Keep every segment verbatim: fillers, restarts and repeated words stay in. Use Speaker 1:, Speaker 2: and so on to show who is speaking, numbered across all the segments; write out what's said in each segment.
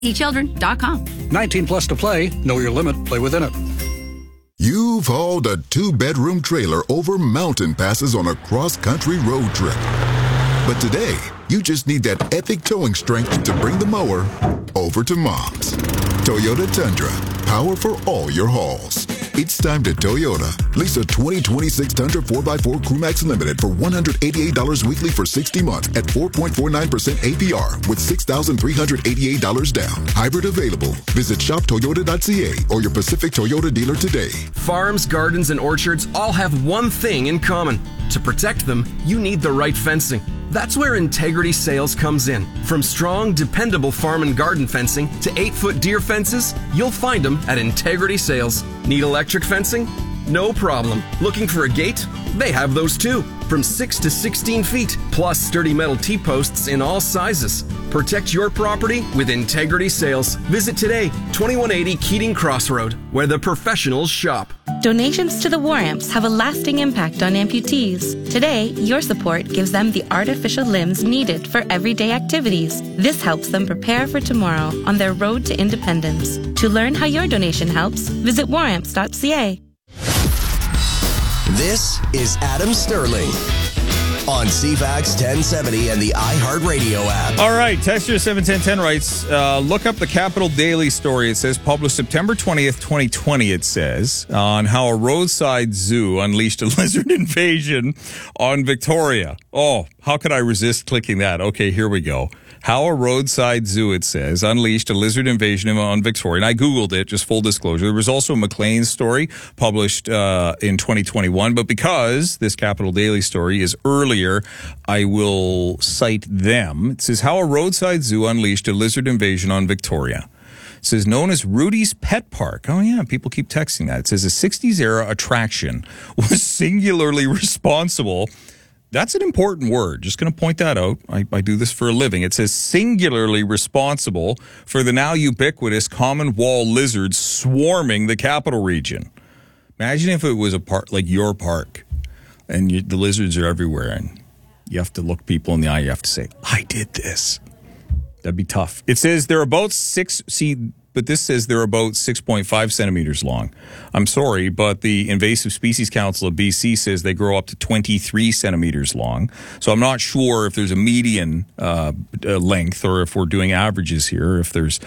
Speaker 1: e children dot com.
Speaker 2: nineteen plus to play. Know your limit. Play within it.
Speaker 3: You've hauled a two-bedroom trailer over mountain passes on a cross-country road trip. But today, you just need that epic towing strength to bring the mower over to Mom's. Toyota Tundra. Power for all your hauls. It's time to Toyota. Lease a twenty twenty-six Tundra four by four Crewmax Limited for one hundred eighty-eight dollars weekly for sixty months at four point four nine percent A P R with six thousand three hundred eighty-eight dollars down. Hybrid available. Visit shop toyota dot c a or your Pacific Toyota dealer today.
Speaker 4: Farms, gardens, and orchards all have one thing in common. To protect them, you need the right fencing. That's where Integrity Sales comes in. From strong, dependable farm and garden fencing to eight-foot deer fences, you'll find them at Integrity Sales. Need electric fencing? No problem. Looking for a gate? They have those too. From six to sixteen feet, plus sturdy metal T-posts in all sizes. Protect your property with Integrity Sales. Visit today, twenty-one eighty Keating Crossroad, where the professionals shop.
Speaker 5: Donations to the War Amps have a lasting impact on amputees. Today, your support gives them the artificial limbs needed for everyday activities. This helps them prepare for tomorrow on their road to independence. To learn how your donation helps, visit war amps dot c a.
Speaker 6: This is Adam Sterling on C FAX ten seventy and the iHeartRadio app.
Speaker 7: All right, Texture seven ten ten writes, uh, look up the Capital Daily story. It says, published September twentieth, twenty twenty, it says, on how a roadside zoo unleashed a lizard invasion on Victoria. Oh, how could I resist clicking that? Okay, here we go. How a roadside zoo, it says, unleashed a lizard invasion on Victoria. And I Googled it, just full disclosure. There was also a Maclean story published uh, in twenty twenty-one. But because this Capital Daily story is earlier, I will cite them. It says, how a roadside zoo unleashed a lizard invasion on Victoria. It says, known as Rudy's Pet Park. Oh, yeah, people keep texting that. It says, a sixties-era attraction was singularly responsible. That's an important word. Just going to point that out. I, I do this for a living. It says singularly responsible for the now ubiquitous common wall lizards swarming the capital region. Imagine if it was a park like your park and you, the lizards are everywhere and you have to look people in the eye. You have to say, I did this. That'd be tough. It says they're about six, see, but this says they're about six point five centimeters long. I'm sorry, but the Invasive Species Council of B C says they grow up to twenty-three centimeters long. So I'm not sure if there's a median uh, length or if we're doing averages here, if there's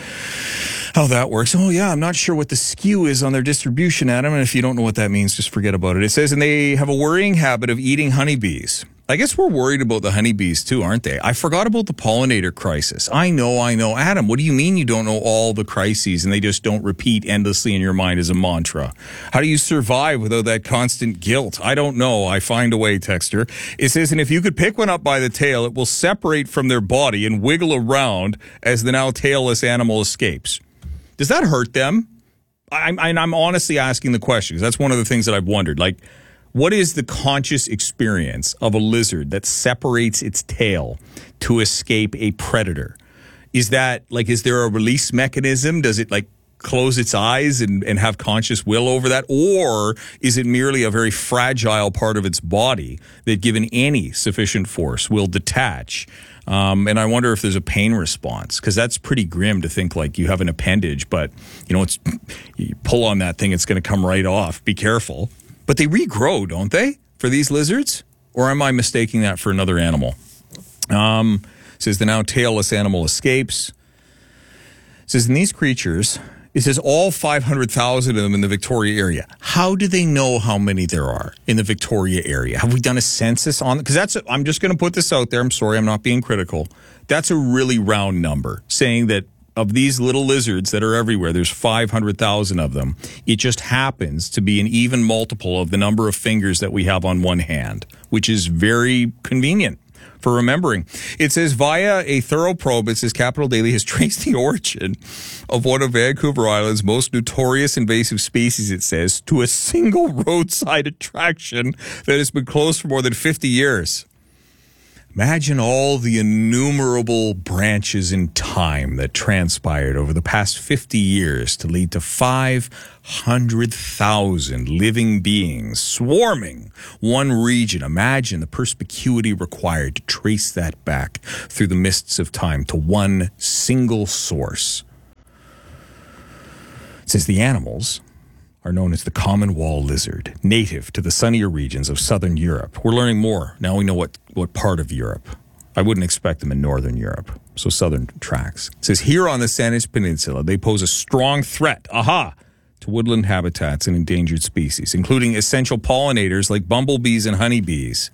Speaker 7: how that works. Oh, yeah, I'm not sure what the skew is on their distribution, Adam. And if you don't know what that means, just forget about it. It says, and they have a worrying habit of eating honeybees. I guess we're worried about the honeybees too, aren't they? I forgot about the pollinator crisis. I know, I know. Adam, what do you mean you don't know all the crises and they just don't repeat endlessly in your mind as a mantra? How do you survive without that constant guilt? I don't know. I find a way, Texter. It says, and if you could pick one up by the tail, it will separate from their body and wiggle around as the now tailless animal escapes. Does that hurt them? I'm, I'm honestly asking the question because that's one of the things that I've wondered. Like, what is the conscious experience of a lizard that separates its tail to escape a predator? Is that, like, is there a release mechanism? Does it, like, close its eyes and, and have conscious will over that? Or is it merely a very fragile part of its body that, given any sufficient force, will detach? Um, and I wonder if there's a pain response, because that's pretty grim to think, like, you have an appendage, but, you know, it's you pull on that thing, it's going to come right off. Be careful. But they regrow, don't they, for these lizards? Or am I mistaking that for another animal? Um, it says the now tailless animal escapes. It says in these creatures, it says all five hundred thousand of them in the Victoria area. How do they know how many there are in the Victoria area? Have we done a census on it? Because that's, a, I'm just going to put this out there. I'm sorry, I'm not being critical. That's a really round number, saying that of these little lizards that are everywhere, there's five hundred thousand of them. It just happens to be an even multiple of the number of fingers that we have on one hand, which is very convenient for remembering. It says, via a thorough probe, it says Capital Daily has traced the origin of one of Vancouver Island's most notorious invasive species, it says, to a single roadside attraction that has been closed for more than fifty years. Imagine all the innumerable branches in time that transpired over the past fifty years to lead to five hundred thousand living beings swarming one region. Imagine the perspicuity required to trace that back through the mists of time to one single source. says the animals are known as the common wall lizard, native to the sunnier regions of southern Europe. We're learning more. Now we know what, what part of Europe. I wouldn't expect them in northern Europe, so southern tracks. It says here on the Saanich Peninsula, they pose a strong threat, aha, to woodland habitats and endangered species, including essential pollinators like bumblebees and honeybees.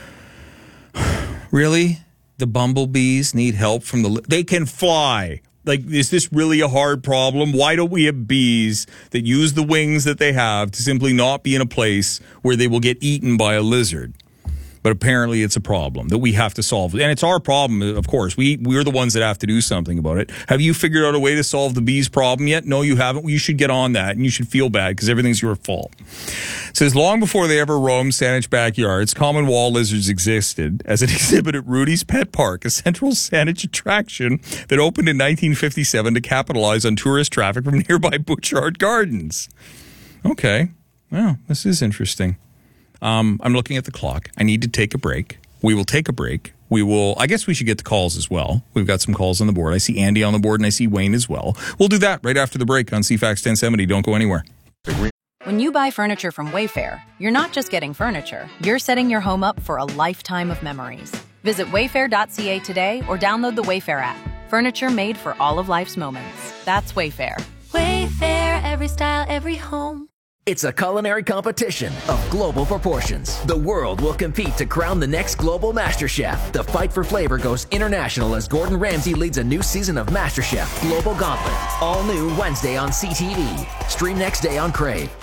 Speaker 7: Really? The bumblebees need help from the... Li- they can fly. Like, is this really a hard problem? Why don't we have bees that use the wings that they have to simply not be in a place where they will get eaten by a lizard? But apparently it's a problem that we have to solve. And it's our problem, of course. We, we're the ones that have to do something about it. Have you figured out a way to solve the bees problem yet? No, you haven't. You should get on that, and you should feel bad because everything's your fault. It says, long before they ever roamed Saanich backyards, common wall lizards existed as an exhibit at Rudy's Pet Park, a central Saanich attraction that opened in nineteen fifty-seven to capitalize on tourist traffic from nearby Butchart Gardens. Okay. Well, this is interesting. Um, I'm looking at the clock. I need to take a break. We will take a break. We will, I guess we should get the calls as well. We've got some calls on the board. I see Andy on the board and I see Wayne as well. We'll do that right after the break on C FAX ten seventy. Don't go anywhere.
Speaker 1: When you buy furniture from Wayfair, you're not just getting furniture. You're setting your home up for a lifetime of memories. Visit wayfair dot c a today or download the Wayfair app. Furniture made for all of life's moments. That's Wayfair.
Speaker 8: Wayfair, every style, every home.
Speaker 9: It's a culinary competition of global proportions. The world will compete to crown the next global MasterChef. The fight for flavor goes international as Gordon Ramsay leads a new season of MasterChef Global Gauntlet. All new Wednesday on C T V. Stream next day on Crave.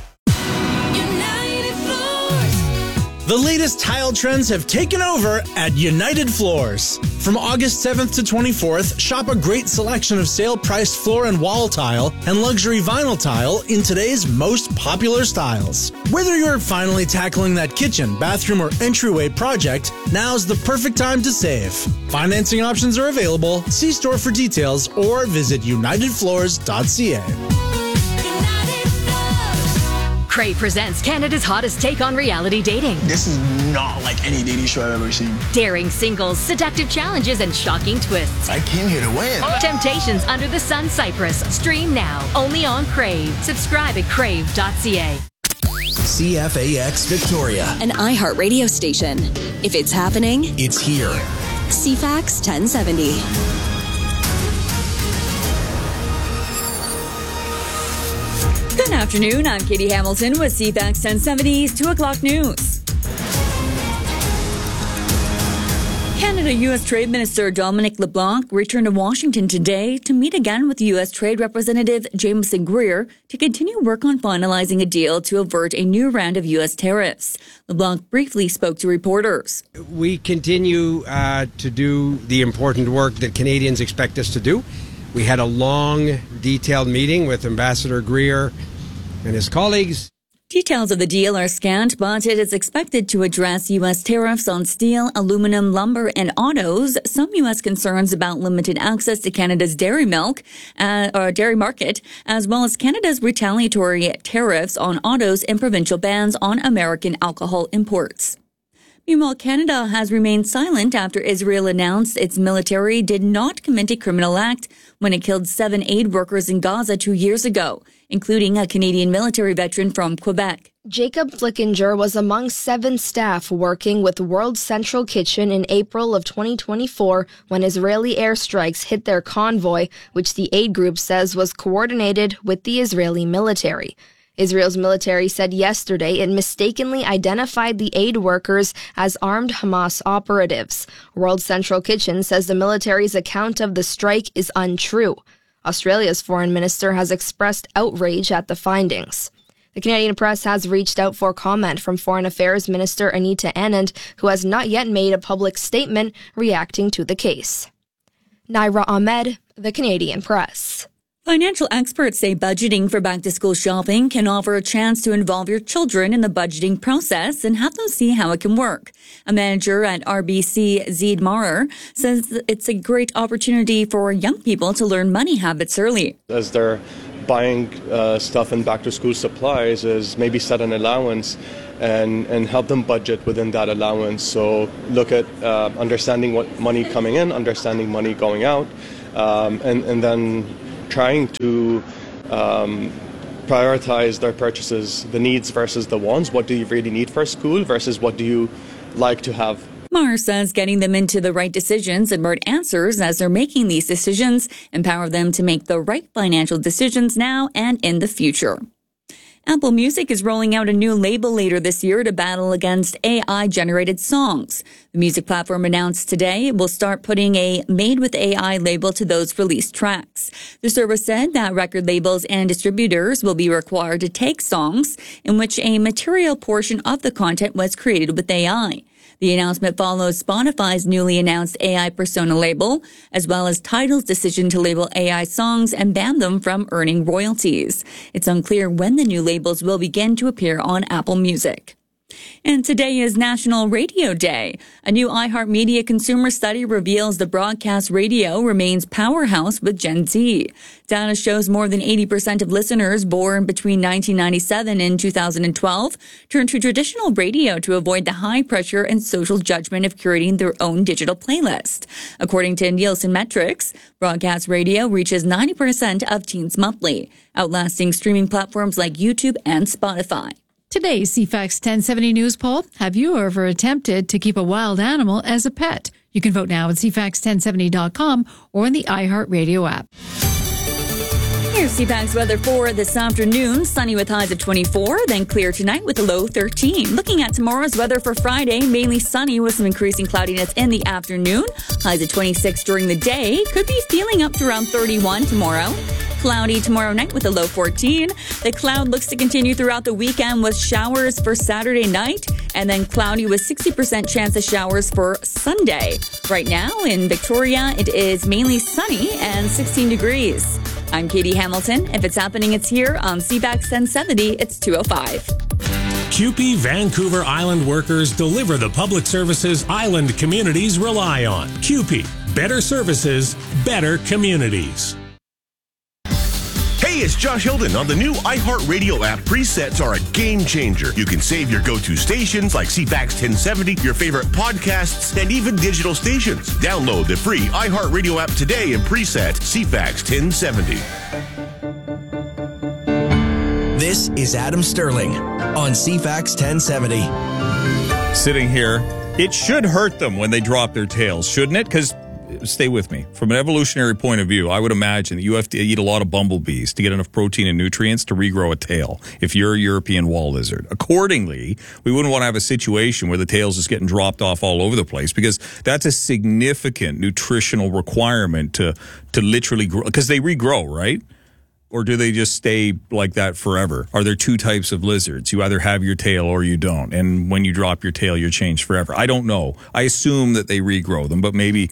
Speaker 10: The latest tile trends have taken over at United Floors. From August seventh to twenty-fourth, shop a great selection of sale-priced floor and wall tile and luxury vinyl tile in today's most popular styles. Whether you're finally tackling that kitchen, bathroom, or entryway project, now's the perfect time to save. Financing options are available. See store for details or visit united floors dot c a.
Speaker 11: Crave presents Canada's hottest take on reality dating.
Speaker 12: This is not like any dating show I've ever seen.
Speaker 11: Daring singles, seductive challenges, and shocking twists.
Speaker 12: I came here to win.
Speaker 11: Temptations under the Sun Cypress. Stream now, only on Crave. Subscribe at crave dot c a.
Speaker 6: C F A X Victoria.
Speaker 13: An iHeart radio station. If it's happening,
Speaker 6: it's here.
Speaker 13: C FAX ten seventy.
Speaker 14: Good afternoon, I'm Katie Hamilton with C FAX ten seventy's two o'clock news. Canada U S Trade Minister Dominic LeBlanc returned to Washington today to meet again with U S Trade Representative Jameson Greer to continue work on finalizing a deal to avert a new round of U S tariffs. LeBlanc briefly spoke to reporters.
Speaker 15: We continue uh, to do the important work that Canadians expect us to do. We had a long, detailed meeting with Ambassador Greer and his colleagues.
Speaker 14: Details of the deal are scant, but it is expected to address U S tariffs on steel, aluminum, lumber, and autos. Some U S concerns about limited access to Canada's dairy milk, uh, or dairy market, as well as Canada's retaliatory tariffs on autos and provincial bans on American alcohol imports. Meanwhile, Canada has remained silent after Israel announced its military did not commit a criminal act when it killed seven aid workers in Gaza two years ago, including a Canadian military veteran from Quebec.
Speaker 16: Jacob Flickinger was among seven staff working with World Central Kitchen in April of twenty twenty-four when Israeli airstrikes hit their convoy, which the aid group says was coordinated with the Israeli military. Israel's military said yesterday it mistakenly identified the aid workers as armed Hamas operatives. World Central Kitchen says the military's account of the strike is untrue. Australia's foreign minister has expressed outrage at the findings. The Canadian press has reached out for comment from Foreign Affairs Minister Anita Anand, who has not yet made a public statement reacting to the case. Naira Ahmed, The Canadian Press.
Speaker 14: Financial experts say budgeting for back-to-school shopping can offer a chance to involve your children in the budgeting process and have them see how it can work. A manager at R B C, Zeed Maher, says it's a great opportunity for young people to learn money habits early.
Speaker 17: As they're buying uh, stuff in back-to-school supplies, is maybe set an allowance and, and help them budget within that allowance. So look at uh, understanding what money coming in, understanding money going out, um, and, and then trying to um, prioritize their purchases, the needs versus the wants. What do you really need for school versus what do you like to have?
Speaker 14: Maher says getting them into the right decisions and right answers as they're making these decisions empower them to make the right financial decisions now and in the future. Apple Music is rolling out a new label later this year to battle against A I-generated songs. The music platform announced today it will start putting a Made with A I label to those released tracks. The service said that record labels and distributors will be required to take songs in which a material portion of the content was created with A I. The announcement follows Spotify's newly announced A I Persona label, as well as Tidal's decision to label A I songs and ban them from earning royalties. It's unclear when the new labels will begin to appear on Apple Music. And today is National Radio Day. A new iHeartMedia consumer study reveals the broadcast radio remains powerhouse with Gen Z. Data shows more than eighty percent of listeners born between nineteen ninety-seven and two thousand twelve turned to traditional radio to avoid the high pressure and social judgment of curating their own digital playlist. According to Nielsen metrics, broadcast radio reaches ninety percent of teens monthly, outlasting streaming platforms like YouTube and Spotify.
Speaker 18: Today's C FAX ten seventy News Poll. Have you ever attempted to keep a wild animal as a pet? You can vote now at C FAX ten seventy dot com or in the iHeartRadio app.
Speaker 14: Here's C FAX weather for this afternoon. Sunny with highs of twenty-four, then clear tonight with a low thirteen. Looking at tomorrow's weather for Friday, mainly sunny with some increasing cloudiness in the afternoon. Highs of twenty-six during the day. Could be feeling up to around thirty-one tomorrow. Cloudy tomorrow night with a low fourteen. The cloud looks to continue throughout the weekend with showers for Saturday night and then cloudy with sixty percent chance of showers for Sunday. Right now in Victoria, it is mainly sunny and sixteen degrees. I'm Katie Hamilton. If it's happening, it's here on C FAX ten seventy. It's two oh five.
Speaker 19: C U P E Vancouver Island workers deliver the public services island communities rely on. C U P E, better services, better communities.
Speaker 20: Hey, it's Josh Hilden. On the new iHeartRadio app, presets are a game changer. You can save your go-to stations like C FAX ten seventy, your favorite podcasts, and even digital stations. Download the free iHeartRadio app today and preset C FAX ten seventy.
Speaker 6: This is Adam Sterling on C FAX ten seventy.
Speaker 7: Sitting here, it should hurt them when they drop their tails, shouldn't it? Because stay with me. From an evolutionary point of view, I would imagine that you have to eat a lot of bumblebees to get enough protein and nutrients to regrow a tail if you're a European wall lizard. Accordingly, we wouldn't want to have a situation where the tail's just getting dropped off all over the place because that's a significant nutritional requirement to, to literally grow, because they regrow, right? Or do they just stay like that forever? Are there two types of lizards? You either have your tail or you don't. And when you drop your tail, you're changed forever. I don't know. I assume that they regrow them, but maybe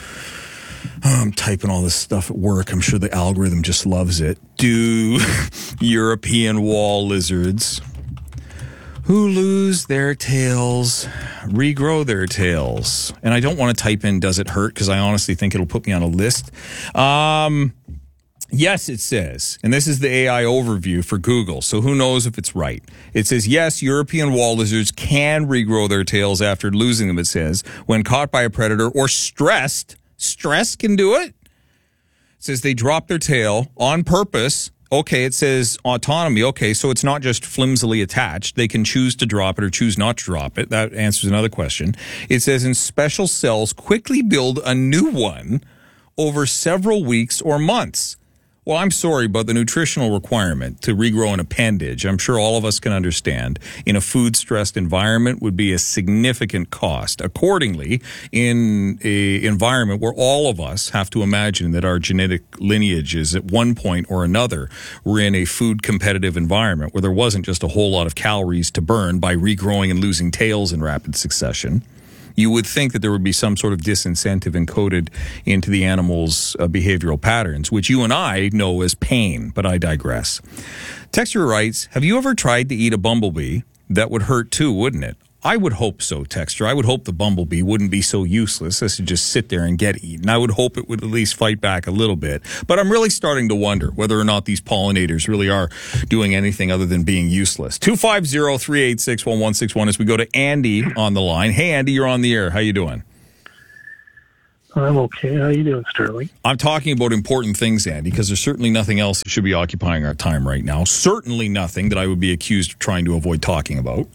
Speaker 7: I'm typing all this stuff at work. I'm sure the algorithm just loves it. Do European wall lizards who lose their tails regrow their tails? And I don't want to type in does it hurt because I honestly think it'll put me on a list. Um... Yes, it says, and this is the A I overview for Google, so who knows if it's right. It says, yes, European wall lizards can regrow their tails after losing them, it says, when caught by a predator or stressed. Stress can do it. It says they drop their tail on purpose. Okay, it says autonomy. Okay, so it's not just flimsily attached. They can choose to drop it or choose not to drop it. That answers another question. It says in special cells, quickly build a new one over several weeks or months. Well, I'm sorry, but the nutritional requirement to regrow an appendage, I'm sure all of us can understand, in a food-stressed environment would be a significant cost. Accordingly, in an environment where all of us have to imagine that our genetic lineages at one point or another were in a food-competitive environment where there wasn't just a whole lot of calories to burn by regrowing and losing tails in rapid succession, you would think that there would be some sort of disincentive encoded into the animal's uh, behavioral patterns, which you and I know as pain, but I digress. Texter writes, have you ever tried to eat a bumblebee? That would hurt too, wouldn't it? I would hope so, Texter. I would hope the bumblebee wouldn't be so useless as to just sit there and get eaten. I would hope it would at least fight back a little bit. But I'm really starting to wonder whether or not these pollinators really are doing anything other than being useless. two five zero, three eight six, one one six one as we go to Andy on the line. Hey, Andy, you're on the air. How you doing?
Speaker 21: I'm okay. How you doing, Sterling?
Speaker 7: I'm talking about important things, Andy, because there's certainly nothing else that should be occupying our time right now. Certainly nothing that I would be accused of trying to avoid talking about.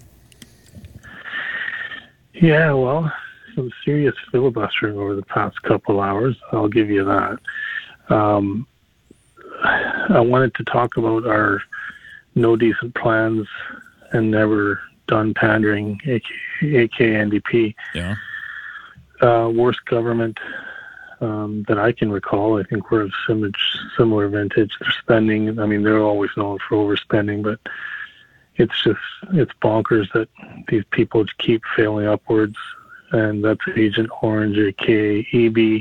Speaker 21: Yeah, well, some serious filibustering over the past couple hours. I'll give you that. Um, I wanted to talk about our no decent plans and never done pandering, aka N D P.
Speaker 7: Yeah.
Speaker 21: Uh, worst government um, that I can recall. I think we're of similar, similar vintage. They're spending, I mean, they're always known for overspending, but it's just, it's bonkers that these people just keep failing upwards. And that's Agent Orange, aka E B.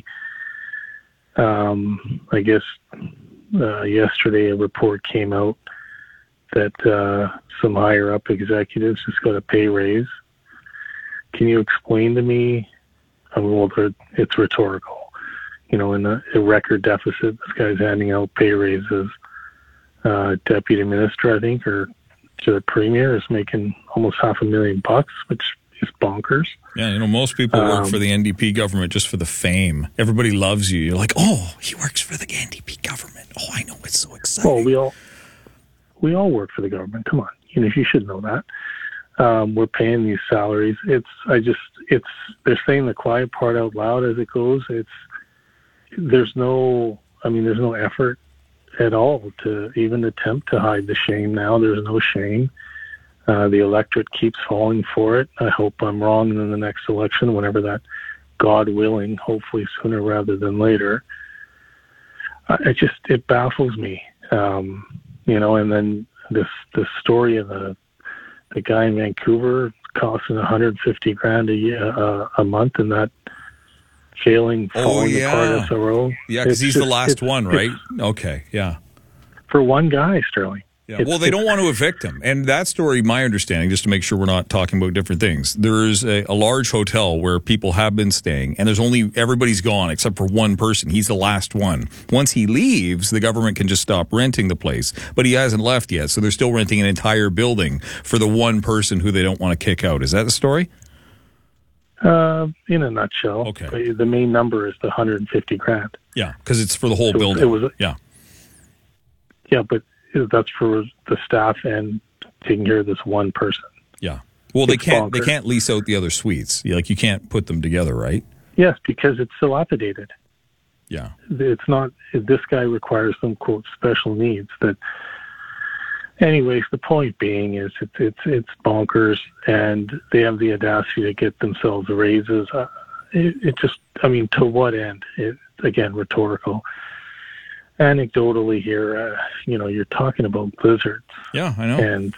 Speaker 21: Um, I guess uh, yesterday a report came out that uh, some higher up executives just got a pay raise. Can you explain to me? I mean, well, it's rhetorical. You know, in a, a record deficit, this guy's handing out pay raises. Uh, deputy minister, I think, or to the premier is making almost half a million bucks, which is bonkers.
Speaker 7: Yeah, you know, most people work
Speaker 21: Um,
Speaker 7: for the N D P government just for the fame. Everybody loves you. You're like, oh, he works for the N D P government. Oh, I know, it's so exciting.
Speaker 21: Well, we all we all work for the government. Come on, you know, you should know that. Um, we're paying these salaries. It's, I just, it's, they're saying the quiet part out loud as it goes. It's, there's no, I mean, there's no effort at all to even attempt to hide the shame now. There's no shame. Uh, the electorate keeps falling for it. I hope I'm wrong in the next election, whenever that, God willing, hopefully sooner rather than later. Uh, it just, it baffles me. Um, you know, and then this, this story of the, the guy in Vancouver costing one hundred fifty grand a year, uh, a month, and that failing,
Speaker 7: Oh,
Speaker 21: falling
Speaker 7: yeah.
Speaker 21: apart S R O.
Speaker 7: Yeah, because
Speaker 21: It's
Speaker 7: he's
Speaker 21: just-
Speaker 7: the last
Speaker 21: it's-
Speaker 7: one, right?
Speaker 21: it's
Speaker 7: Okay, yeah.
Speaker 21: For one guy, Sterling.
Speaker 7: Yeah. Well, they don't want to evict him. And that story, my understanding, just to make sure we're not talking about different things, there's a, a large hotel where people have been staying, and there's only, everybody's gone except for one person. He's the last one. Once he leaves, the government can just stop renting the place. But he hasn't left yet, so they're still renting an entire building for the one person who they don't want to kick out. Is that the story?
Speaker 21: Uh, in a nutshell.
Speaker 7: Okay.
Speaker 21: The main number is the one hundred fifty grand.
Speaker 7: Yeah, because it's for the whole
Speaker 21: It was-
Speaker 7: building.
Speaker 21: it was-
Speaker 7: yeah.
Speaker 21: Yeah, but that's for the staff and taking care of this one person.
Speaker 7: Yeah. Well, they
Speaker 21: It's
Speaker 7: can't they
Speaker 21: bonkers.
Speaker 7: can't lease out the other suites. Like, you can't put them together, right?
Speaker 21: Yes, because it's dilapidated.
Speaker 7: Yeah.
Speaker 21: It's not, this guy requires some, quote, special needs. That, anyways, the point being is it's, it's, it's bonkers, and they have the audacity to get themselves raises. Uh, it, it just, I mean, to what end? It, again, rhetorical. Anecdotally here, uh, you know, you're talking about blizzards.
Speaker 7: Yeah, I know.
Speaker 21: And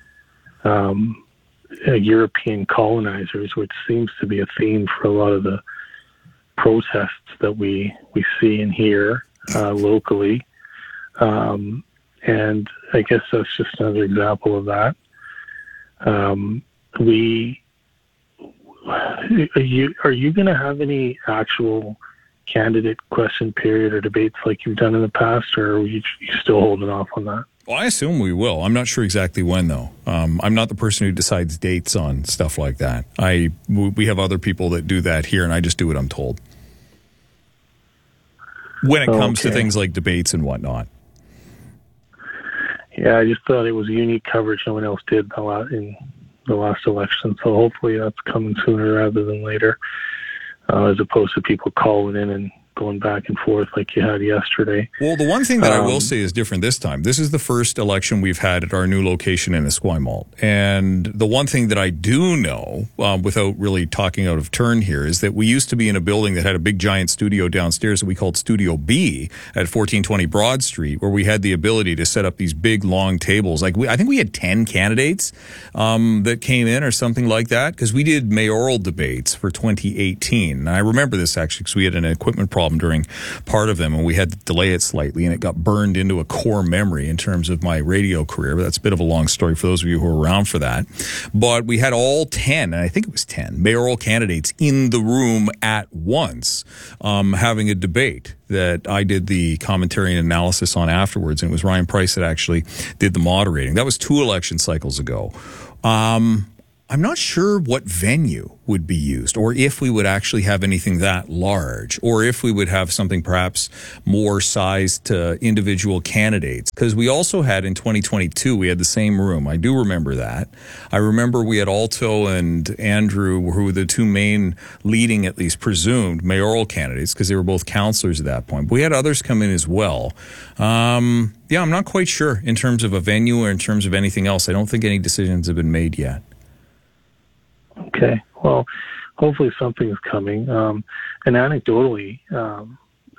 Speaker 21: um, uh, European colonizers, which seems to be a theme for a lot of the protests that we, we see and hear uh, locally. Um, and I guess that's just another example of that. Um, we, are you, are you going to have any actual candidate question period or debates like you've done in the past, or are you, you still holding off on that?
Speaker 7: Well, I assume we will. I'm not sure exactly when, though. Um, I'm not the person who decides dates on stuff like that. I we have other people that do that here, and I just do what I'm told. When it comes to
Speaker 21: Okay.
Speaker 7: things like debates and whatnot.
Speaker 21: Yeah, I just thought it was unique coverage no one else did a lot in the last election, so hopefully that's coming sooner rather than later, uh, as opposed to people calling in and going back and forth like you had yesterday.
Speaker 7: Well, the one thing that I will
Speaker 21: Um,
Speaker 7: say is different this time. This is the first election we've had at our new location in Esquimalt. And the one thing that I do know, um, without really talking out of turn here, is that we used to be in a building that had a big giant studio downstairs that we called Studio B at fourteen twenty Broad Street, where we had the ability to set up these big, long tables. Like we, I think we had ten candidates um, that came in or something like that, because we did mayoral debates for twenty eighteen. And I remember this actually because we had an equipment problem during part of them, and we had to delay it slightly, and it got burned into a core memory in terms of my radio career. But that's a bit of a long story for those of you who were around for that. But we had all ten, and I think it was ten, mayoral candidates in the room at once, um, having a debate that I did the commentary and analysis on afterwards, and it was Ryan Price that actually did the moderating. That was two election cycles ago. Um, I'm not sure what venue would be used, or if we would actually have anything that large, or if we would have something perhaps more sized to individual candidates. Because we also had in twenty twenty-two, we had the same room. I do remember that. I remember we had Alto and Andrew, who were the two main leading, at least presumed, mayoral candidates, because they were both councillors at that point. But we had others come in as well. Um, yeah, I'm not quite sure in terms of a venue or in terms of anything else. I don't think any decisions have been made yet.
Speaker 21: Okay. Well, hopefully something's coming. Um, and anecdotally, um,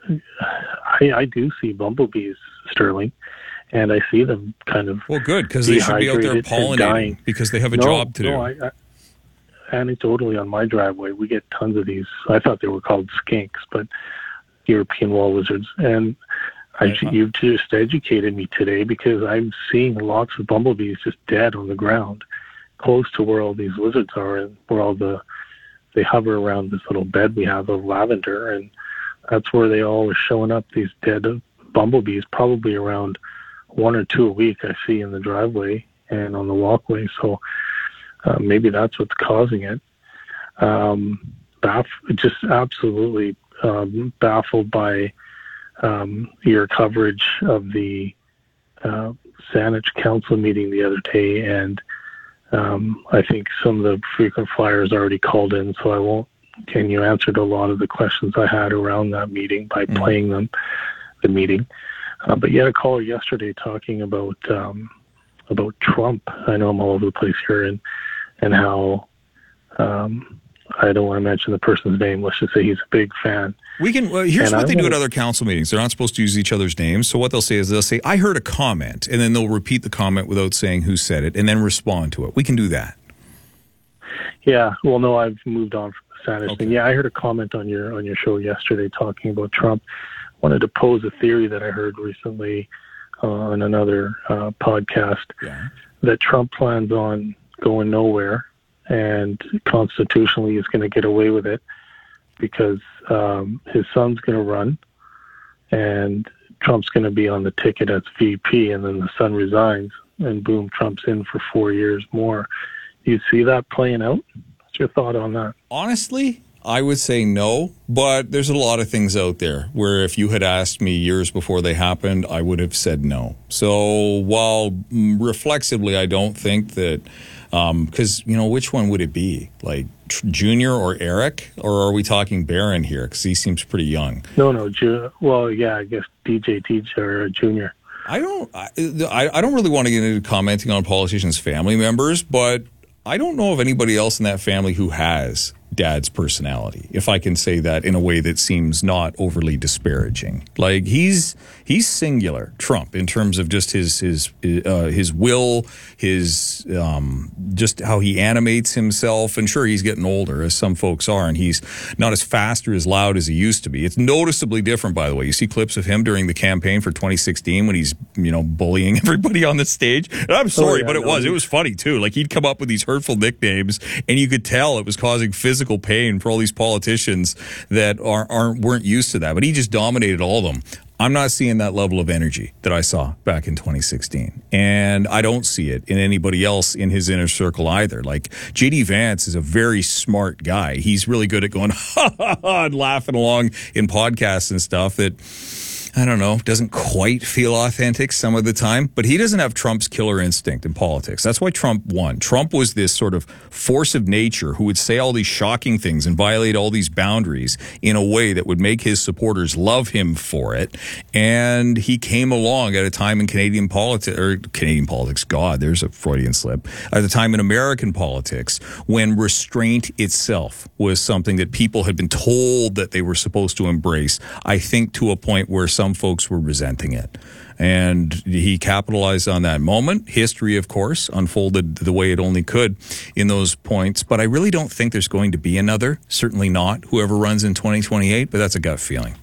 Speaker 21: I, I do see bumblebees, Sterling, and I see them kind of
Speaker 7: well, good, because they should be out there pollinating because they have a
Speaker 21: no,
Speaker 7: job to
Speaker 21: no,
Speaker 7: do.
Speaker 21: I, I, anecdotally, on my driveway, we get tons of these. I thought they were called skinks, but European wall lizards. And I, uh-huh. you've just educated me today because I'm seeing lots of bumblebees just dead on the ground, close to where all these lizards are, and where all the they hover around this little bed we have of lavender, and that's where they all are showing up, these dead bumblebees, probably around one or two a week I see in the driveway and on the walkway. So uh, maybe that's what's causing it. Um, baff- just absolutely um, baffled by um, your coverage of the uh, Saanich Council meeting the other day, and Um, I think some of the frequent flyers already called in, so I won't. Can you answered a lot of the questions I had around that meeting by mm-hmm. playing them, the meeting. Uh, but you had a caller yesterday talking about um, about Trump. I know I'm all over the place here, and and how um, I don't want to mention the person's name. Let's just say he's a big fan.
Speaker 7: We can. Well, here's
Speaker 21: and
Speaker 7: what
Speaker 21: I
Speaker 7: they
Speaker 21: wanna,
Speaker 7: do at other council meetings. They're not supposed to use each other's names. So what they'll say is they'll say, "I heard a comment," and then they'll repeat the comment without saying who said it, and then respond to it. We can do that.
Speaker 21: Yeah. Well, no, I've moved on from the Saanich thing. Yeah, I heard a comment on your on your show yesterday talking about Trump. Wanted to pose a theory that I heard recently on another uh, podcast
Speaker 7: yeah.
Speaker 21: that Trump plans on going nowhere, and constitutionally is going to get away with it because um, his son's going to run, and Trump's going to be on the ticket as V P, and then the son resigns, and boom, Trump's in for four years more. Do you see that playing out? What's your thought on that?
Speaker 7: Honestly, I would say no, but there's a lot of things out there where if you had asked me years before they happened, I would have said no. So while reflexively, I don't think that, because, um, you know, which one would it be? Like Junior or Eric? Or are we talking Barron here? Because he seems pretty young.
Speaker 21: No, no. Ju- well, yeah, I guess D J T J or Junior.
Speaker 7: I don't, I, I don't really want to get into commenting on politicians' family members, but I don't know of anybody else in that family who has Dad's personality, if I can say that in a way that seems not overly disparaging. Like he's he's singular, Trump, in terms of just his his uh, his will, his um, just how he animates himself. And sure, he's getting older, as some folks are, and he's not as fast or as loud as he used to be. It's noticeably different, by the way. You see clips of him during the campaign for twenty sixteen when he's you know bullying everybody on the stage. And I'm sorry, oh, yeah, but it no, was it was funny too. Like he'd come up with these hurtful nicknames, and you could tell it was causing physical pain for all these politicians that are, aren't weren't used to that. But he just dominated all of them. I'm not seeing that level of energy that I saw back in twenty sixteen. And I don't see it in anybody else in his inner circle either. Like J D Vance is a very smart guy. He's really good at going ha ha ha and laughing along in podcasts and stuff that, I don't know, doesn't quite feel authentic some of the time, but he doesn't have Trump's killer instinct in politics. That's why Trump won. Trump was this sort of force of nature who would say all these shocking things and violate all these boundaries in a way that would make his supporters love him for it. And he came along at a time in Canadian politics, or Canadian politics, God, there's a Freudian slip, at a time in American politics when restraint itself was something that people had been told that they were supposed to embrace, I think to a point where some Some folks were resenting it. And he capitalized on that moment. History, of course, unfolded the way it only could in those points. But I really don't think there's going to be another. Certainly not whoever runs in twenty twenty-eight, but that's a gut feeling.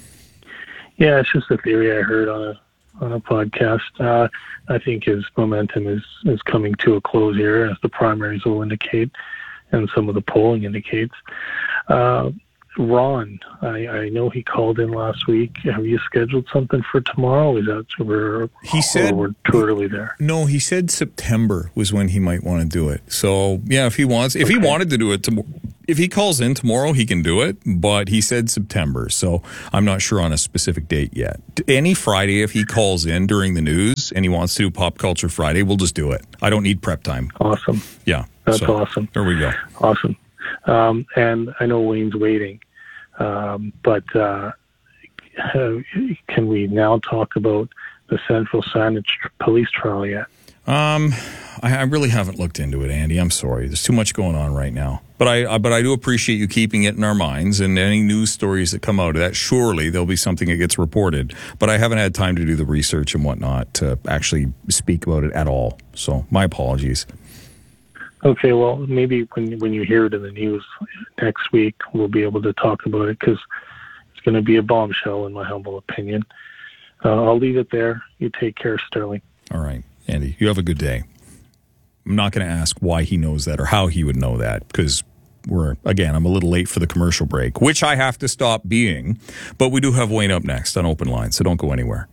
Speaker 21: Yeah, it's just a theory I heard on a on a podcast. Uh, I think his momentum is, is coming to a close here, as the primaries will indicate and some of the polling indicates. Uh, Ron, I, I know he called in last week. Have you scheduled something for tomorrow? Is that we're,
Speaker 7: he said,
Speaker 21: we're too early there?
Speaker 7: No, he said September was when he might want to do it. So, yeah, if he wants, if okay. he wanted to do it tomorrow, if he calls in tomorrow, he can do it. But he said September, so I'm not sure on a specific date yet. Any Friday, if he calls in during the news and he wants to do Pop Culture Friday, we'll just do it. I don't need prep time.
Speaker 21: Awesome.
Speaker 7: Yeah.
Speaker 21: That's
Speaker 7: so,
Speaker 21: awesome.
Speaker 7: There we go.
Speaker 21: Awesome. Um, and I know Wayne's waiting, um, but uh, can we now talk about the Central Saanich police trial yet?
Speaker 7: Um, I, I really haven't looked into it, Andy. I'm sorry. There's too much going on right now. But I, uh, but I do appreciate you keeping it in our minds, and any news stories that come out of that, surely there'll be something that gets reported. But I haven't had time to do the research and whatnot to actually speak about it at all. So my apologies.
Speaker 21: Okay, well, maybe when when you hear it in the news next week, we'll be able to talk about it, because it's going to be a bombshell, in my humble opinion. Uh, I'll leave it there. You take care, Sterling.
Speaker 7: All right, Andy, you have a good day. I'm not going to ask why he knows that or how he would know that, because we're, again, I'm a little late for the commercial break, which I have to stop being. But we do have Wayne up next on Open Line, so don't go anywhere.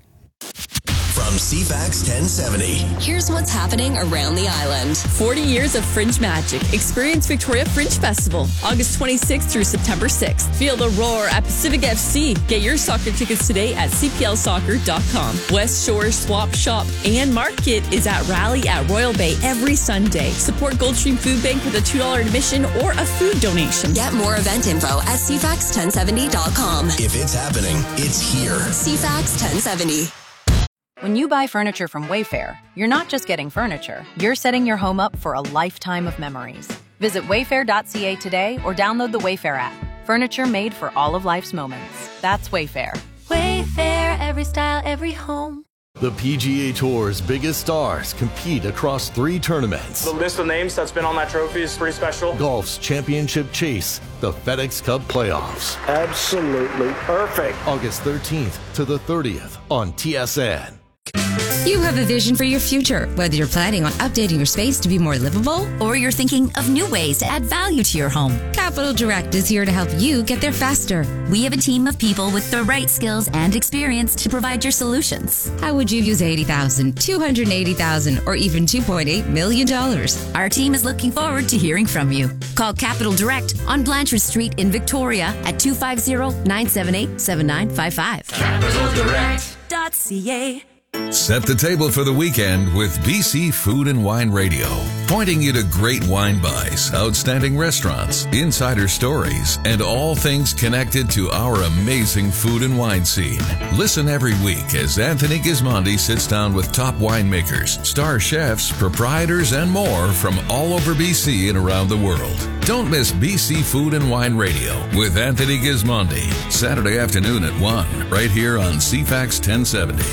Speaker 6: From C FAX ten seventy.
Speaker 13: Here's what's happening around the island.
Speaker 2: forty years of Fringe magic. Experience Victoria Fringe Festival, August twenty-sixth through September sixth. Feel the roar at Pacific F C. Get your soccer tickets today at c p l soccer dot com. West Shore Swap Shop and Market is at Rally at Royal Bay every Sunday. Support Goldstream Food Bank with a two dollars admission or a food donation.
Speaker 13: Get more event info at c fax ten seventy dot com.
Speaker 6: If it's happening, it's here.
Speaker 13: C FAX ten seventy.
Speaker 1: When you buy furniture from Wayfair, you're not just getting furniture, you're setting your home up for a lifetime of memories. Visit wayfair dot c a today or download the Wayfair app. Furniture made for all of life's moments. That's Wayfair.
Speaker 8: Wayfair, every style, every home.
Speaker 22: The P G A Tour's biggest stars compete across three tournaments.
Speaker 23: The list of names that's been on that trophy is pretty special.
Speaker 22: Golf's championship chase, the FedEx Cup playoffs.
Speaker 24: Absolutely perfect.
Speaker 22: August thirteenth to the thirtieth on T S N.
Speaker 25: You have a vision for your future, whether you're planning on updating your space to be more livable or you're thinking of new ways to add value to your home. Capital Direct is here to help you get there faster.
Speaker 26: We have a team of people with the right skills and experience to provide your solutions.
Speaker 25: How would you use eighty thousand dollars, two hundred eighty thousand dollars, or even two point eight million dollars?
Speaker 26: Our team is looking forward to hearing from you. Call Capital Direct on Blanchard Street in Victoria at two five zero, nine seven eight, seven nine five five. capital direct dot c a.
Speaker 27: Set the table for the weekend with B C Food and Wine Radio, pointing you to great wine buys, outstanding restaurants, insider stories, and all things connected to our amazing food and wine scene. Listen every week as Anthony Gismondi sits down with top winemakers, star chefs, proprietors, and more from all over B C and around the world. Don't miss B C Food and Wine Radio with Anthony Gismondi, Saturday afternoon at one, right here on C FAX ten seventy.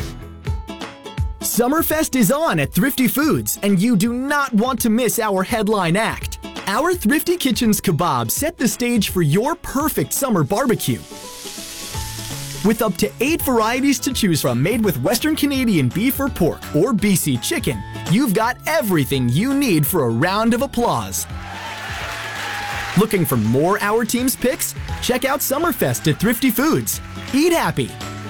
Speaker 28: Summerfest is on at Thrifty Foods, and you do not want to miss our headline act. Our Thrifty Kitchens kebab set the stage for your perfect summer barbecue. With up to eight varieties to choose from made with Western Canadian beef or pork or B C chicken, you've got everything you need for a round of applause. Looking for more Our Team's picks? Check out Summerfest at Thrifty Foods. Eat happy.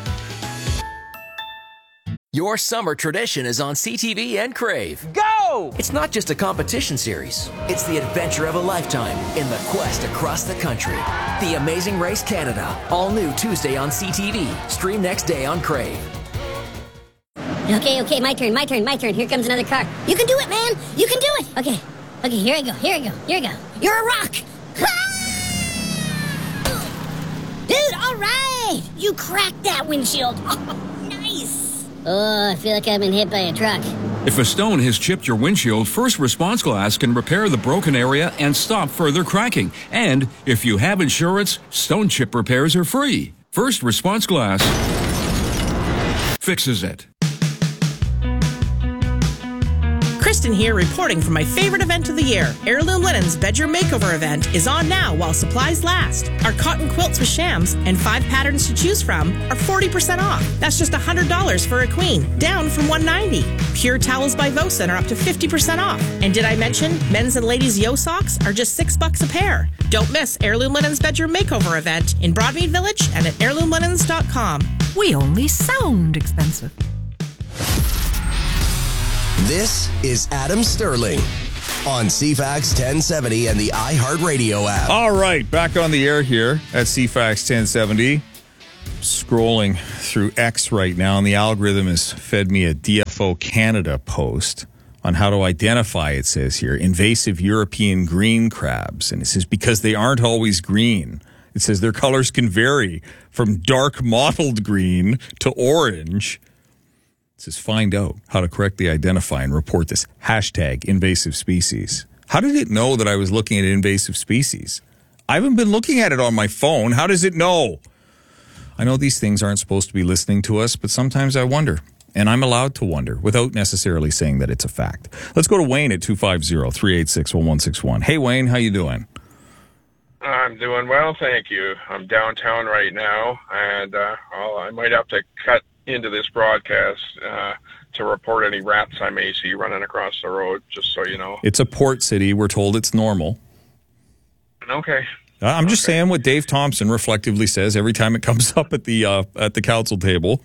Speaker 9: Your summer tradition is on C T V and Crave.
Speaker 24: Go!
Speaker 9: It's not just a competition series. It's the adventure of a lifetime in the quest across the country. The Amazing Race Canada. All new Tuesday on C T V. Stream next day on Crave.
Speaker 29: Okay, okay, my turn, my turn, my turn. Here comes another car. You can do it, man! You can do it! Okay, okay, here I go, here I go, here I go. You're a rock! Dude, all right! You cracked that windshield. Oh, nice! Oh, I feel like I've been hit by a truck.
Speaker 30: If a stone has chipped your windshield, First Response Glass can repair the broken area and stop further cracking. And if you have insurance, stone chip repairs are free. First Response Glass fixes it.
Speaker 3: Kristen here, reporting from my favorite event of the year. Heirloom Linens Bedroom Makeover event is on now while supplies last. Our cotton quilts with shams and five patterns to choose from are forty percent off. That's just one hundred dollars for a queen, down from one hundred ninety dollars. Pure towels by Vosen are up to fifty percent off. And did I mention men's and ladies' Yo socks are just six bucks a pair? Don't miss Heirloom Linens Bedroom Makeover event in Broadmead Village and at heirloom linens dot com.
Speaker 4: We only sound expensive.
Speaker 6: This is Adam Sterling on C FAX ten seventy and the iHeartRadio app.
Speaker 7: All right, back on the air here at C FAX ten seventy. Scrolling through X right now, and the algorithm has fed me a D F O Canada post on how to identify, it says here, invasive European green crabs. And it says because they aren't always green. It says their colors can vary from dark mottled green to orange. It says find out how to correctly identify and report this. Hashtag invasive species. How did it know that I was looking at invasive species? I haven't been looking at it on my phone. How does it know? I know these things aren't supposed to be listening to us, but sometimes I wonder. And I'm allowed to wonder without necessarily saying that it's a fact. Let's go to Wayne at two five zero, three eight six, one one six one. Hey, Wayne, how you doing?
Speaker 5: I'm doing well, thank you. I'm downtown right now, and uh, I'll, I might have to cut into this broadcast uh, to report any rats I may see running across the road, just so you know.
Speaker 7: It's a port city. We're told it's normal.
Speaker 5: Okay.
Speaker 7: I'm just okay. saying what Dave Thompson reflectively says every time it comes up at the uh, at the council table.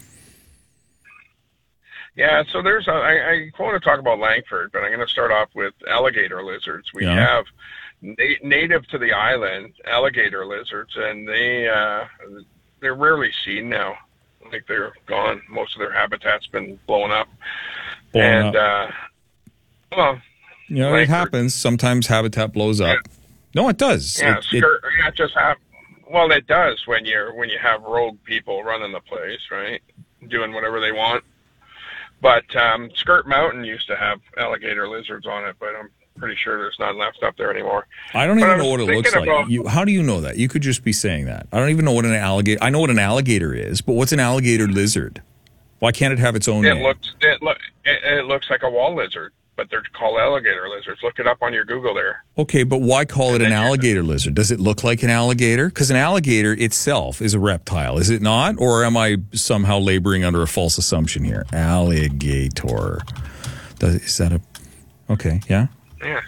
Speaker 5: Yeah, so there's a, I, I want to talk about Langford, but I'm going to start off with alligator lizards. We
Speaker 7: Yeah.
Speaker 5: have na- native to the island alligator lizards, and they uh, they're rarely seen now. I think they're gone. Most of their habitat's been blown up.
Speaker 7: Blown
Speaker 5: and
Speaker 7: up.
Speaker 5: Uh, well,
Speaker 7: You know,
Speaker 5: Langford,
Speaker 7: it happens. Sometimes habitat blows up. No, it does.
Speaker 5: Yeah,
Speaker 7: It-
Speaker 5: skirt, yeah, just have. Well, it does when you're when you have rogue people running the place, right, doing whatever they want. But um, Skirt Mountain used to have alligator lizards on it, but I'm pretty sure there's none left up there anymore.
Speaker 7: I don't
Speaker 5: But
Speaker 7: even
Speaker 5: I
Speaker 7: know
Speaker 5: was
Speaker 7: what it looks
Speaker 5: thinking
Speaker 7: like.
Speaker 5: about-
Speaker 7: You, how do you know that? You could just be saying that. I don't even know what an alligator. I know what an alligator is, but what's an alligator lizard? Why can't it have its own
Speaker 5: It
Speaker 7: name?
Speaker 5: looks it, look, it, it looks like a wall lizard, but they're called alligator lizards. Look it up on your Google there.
Speaker 7: Okay, but why call it an alligator lizard? Does it look like an alligator? Because an alligator itself is a reptile, is it not? Or am I somehow laboring under a false assumption here? Alligator. Does, is that a... Okay, yeah?
Speaker 5: Yeah.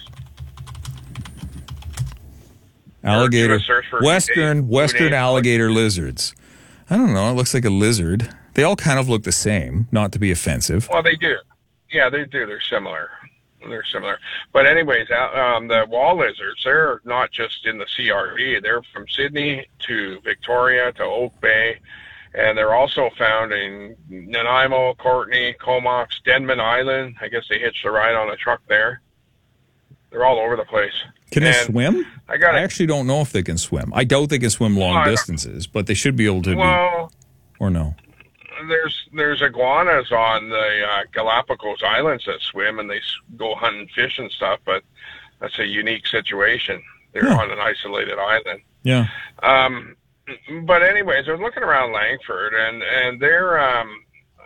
Speaker 7: Alligator.
Speaker 5: Or do a search for
Speaker 7: Western,
Speaker 5: food
Speaker 7: Western
Speaker 5: names.
Speaker 7: alligator lizards. I don't know. It looks like a lizard. They all kind of look the same, not to be offensive.
Speaker 5: Well, they do. Yeah, they do. They're similar. They're similar. But anyways, uh, um, the wall lizards, they're not just in the C R V. They're from Sydney to Victoria to Oak Bay. And they're also found in Nanaimo, Courtenay, Comox, Denman Island. I guess they hitched a ride on a truck there. They're all over the place.
Speaker 7: Can they
Speaker 5: And
Speaker 7: swim?
Speaker 5: I got
Speaker 7: I actually don't know if they can swim. I doubt they can swim long
Speaker 5: Well, I don't-
Speaker 7: distances, but they should be able to
Speaker 5: Well,
Speaker 7: be. Or no?
Speaker 5: there's there's iguanas on the uh, Galapagos Islands that swim, and they s- go hunting fish and stuff, but that's a unique situation. They're
Speaker 7: Huh.
Speaker 5: on an isolated island.
Speaker 7: Yeah.
Speaker 5: Um, but anyways, I was looking around Langford, and and they're. Um,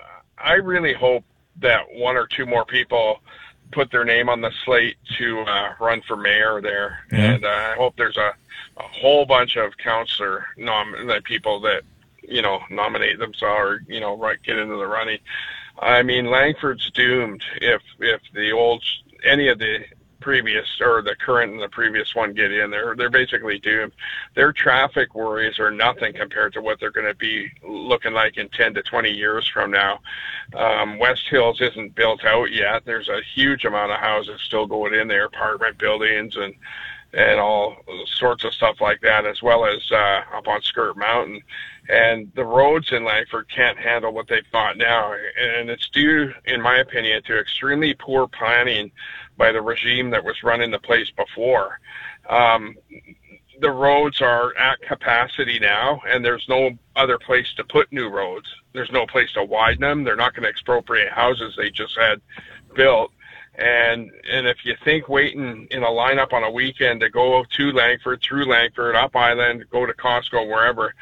Speaker 5: I really hope that one or two more people put their name on the slate to uh, run for mayor there,
Speaker 7: Yeah.
Speaker 5: and uh, I hope there's a, a whole bunch of councillor nom that people that you know nominate themselves or you know right get into the running. I mean, Langford's doomed if if the old any of the previous or the current and the previous one get in. They're they're basically doomed. Their traffic worries are nothing compared to what they're going to be looking like in ten to twenty years from now. Um, West Hills isn't built out yet. There's a huge amount of houses still going in there, apartment buildings and and all sorts of stuff like that, as well as uh, up on Skirt Mountain. And the roads in Langford can't handle what they've got now. And it's due, in my opinion, to extremely poor planning by the regime that was running the place before. Um, the roads are at capacity now, and there's no other place to put new roads. There's no place to widen them. They're not going to expropriate houses they just had built. And and if you think waiting in a lineup on a weekend to go to Langford, through Langford, up Island, go to Costco, wherever,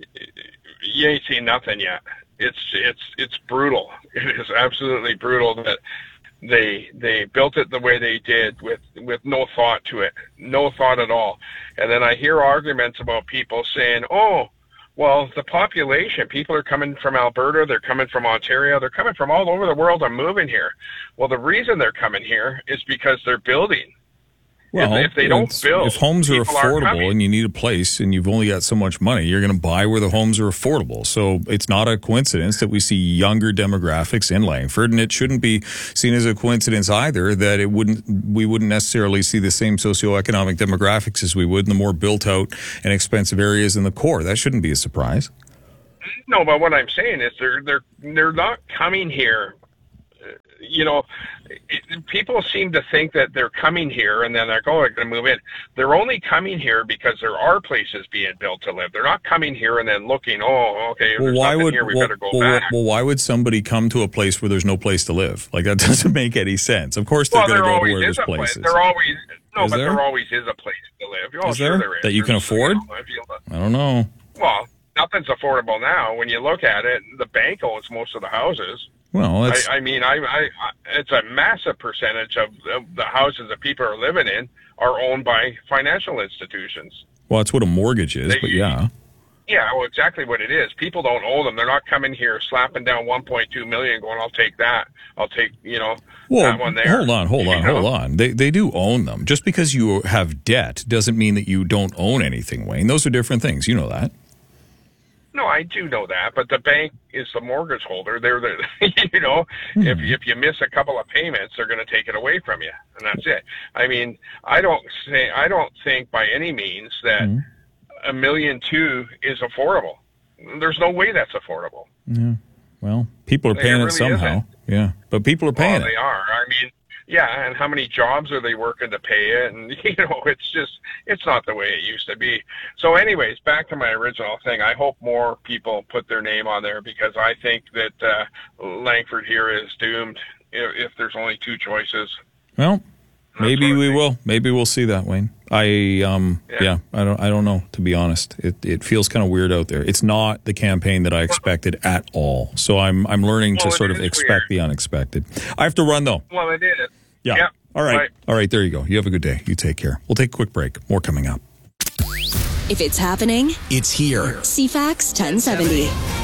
Speaker 5: you ain't seen nothing yet. It's it's it's brutal. It is absolutely brutal that they they built it the way they did with with no thought to it, no thought at all. And then I hear arguments about people saying, "Oh, well, the population, people are coming from Alberta, they're coming from Ontario, they're coming from all over the world and moving here." Well, the reason they're coming here is because they're building.
Speaker 7: Well,
Speaker 5: if, if they don't build,
Speaker 7: if homes are affordable and you need a place and you've only got so much money, you're going to buy where the homes are affordable. So it's not a coincidence that we see younger demographics in Langford, and it shouldn't be seen as a coincidence either that it wouldn't we wouldn't necessarily see the same socioeconomic demographics as we would in the more built out and expensive areas in the core. That shouldn't be a surprise.
Speaker 5: No, but what I'm saying is they're they're they're not coming here. You know, it, people seem to think that they're coming here and then they're oh, they're going to move in. They're only coming here because there are places being built to live. They're not coming here and then looking, oh, okay, if
Speaker 7: well,
Speaker 5: there's
Speaker 7: why
Speaker 5: nothing
Speaker 7: would,
Speaker 5: here, we
Speaker 7: well,
Speaker 5: better go
Speaker 7: well,
Speaker 5: back.
Speaker 7: Well, why would somebody come to a place where there's no place to live? Like, that doesn't make any sense. Of course they're
Speaker 5: well,
Speaker 7: going to go to where
Speaker 5: is
Speaker 7: there's
Speaker 5: a place.
Speaker 7: places.
Speaker 5: There always, no,
Speaker 7: is
Speaker 5: but
Speaker 7: there?
Speaker 5: there always is a place to live. Oh,
Speaker 7: is
Speaker 5: sure
Speaker 7: there?
Speaker 5: there is.
Speaker 7: That you can
Speaker 5: There's,
Speaker 7: afford?
Speaker 5: You know, if you look,
Speaker 7: I don't know.
Speaker 5: well, nothing's affordable now. When you look at it, the bank owns most of the houses.
Speaker 7: Well, that's...
Speaker 5: I, I mean, I, I, I, it's a massive percentage of the, the houses that people are living in are owned by financial institutions.
Speaker 7: Well, that's what a mortgage is,
Speaker 5: They,
Speaker 7: but yeah.
Speaker 5: Yeah, well, exactly what it is. People don't own them. They're not coming here slapping down one point two million dollars going, I'll take that. I'll take, you know,
Speaker 7: well,
Speaker 5: that one there.
Speaker 7: hold on, hold on,
Speaker 5: you know?
Speaker 7: hold on. They they do own them. Just because you have debt doesn't mean that you don't own anything, Wayne. Those are different things. You know that.
Speaker 5: No, I do know that, but the bank is the mortgage holder. They're the, you know,
Speaker 7: Hmm.
Speaker 5: if if you miss a couple of payments, they're going to take it away from you, and that's it. I mean, I don't say, I don't think by any means that
Speaker 7: Hmm.
Speaker 5: a million two is affordable. There's no way that's affordable.
Speaker 7: Yeah. Well, people are
Speaker 5: It
Speaker 7: paying it,
Speaker 5: really
Speaker 7: somehow.
Speaker 5: isn't.
Speaker 7: Yeah, but people are paying
Speaker 5: Well,
Speaker 7: it.
Speaker 5: they are. I mean, yeah, and how many jobs are they working to pay it? And, you know, it's just, it's not the way it used to be. So anyways, back to my original thing. I hope more people put their name on there because I think that uh, Langford here is doomed if, if there's only two choices.
Speaker 7: Well, maybe we will. Maybe we'll see that, Wayne. I um yeah.
Speaker 5: Yeah.
Speaker 7: I don't I don't know, to be honest. It it feels kind of weird out there. It's not the campaign that I expected at all. So I'm I'm learning
Speaker 5: Well,
Speaker 7: to
Speaker 5: it
Speaker 7: sort of
Speaker 5: is
Speaker 7: expect
Speaker 5: weird.
Speaker 7: the unexpected. I have to run though.
Speaker 5: Well, it is.
Speaker 7: Yeah.
Speaker 5: Yep.
Speaker 7: All right.
Speaker 5: Right.
Speaker 7: All right, there you go. You have a good day. You take care. We'll take a quick break. More coming up.
Speaker 13: If it's happening,
Speaker 6: It's here.
Speaker 13: C FAX ten seventy.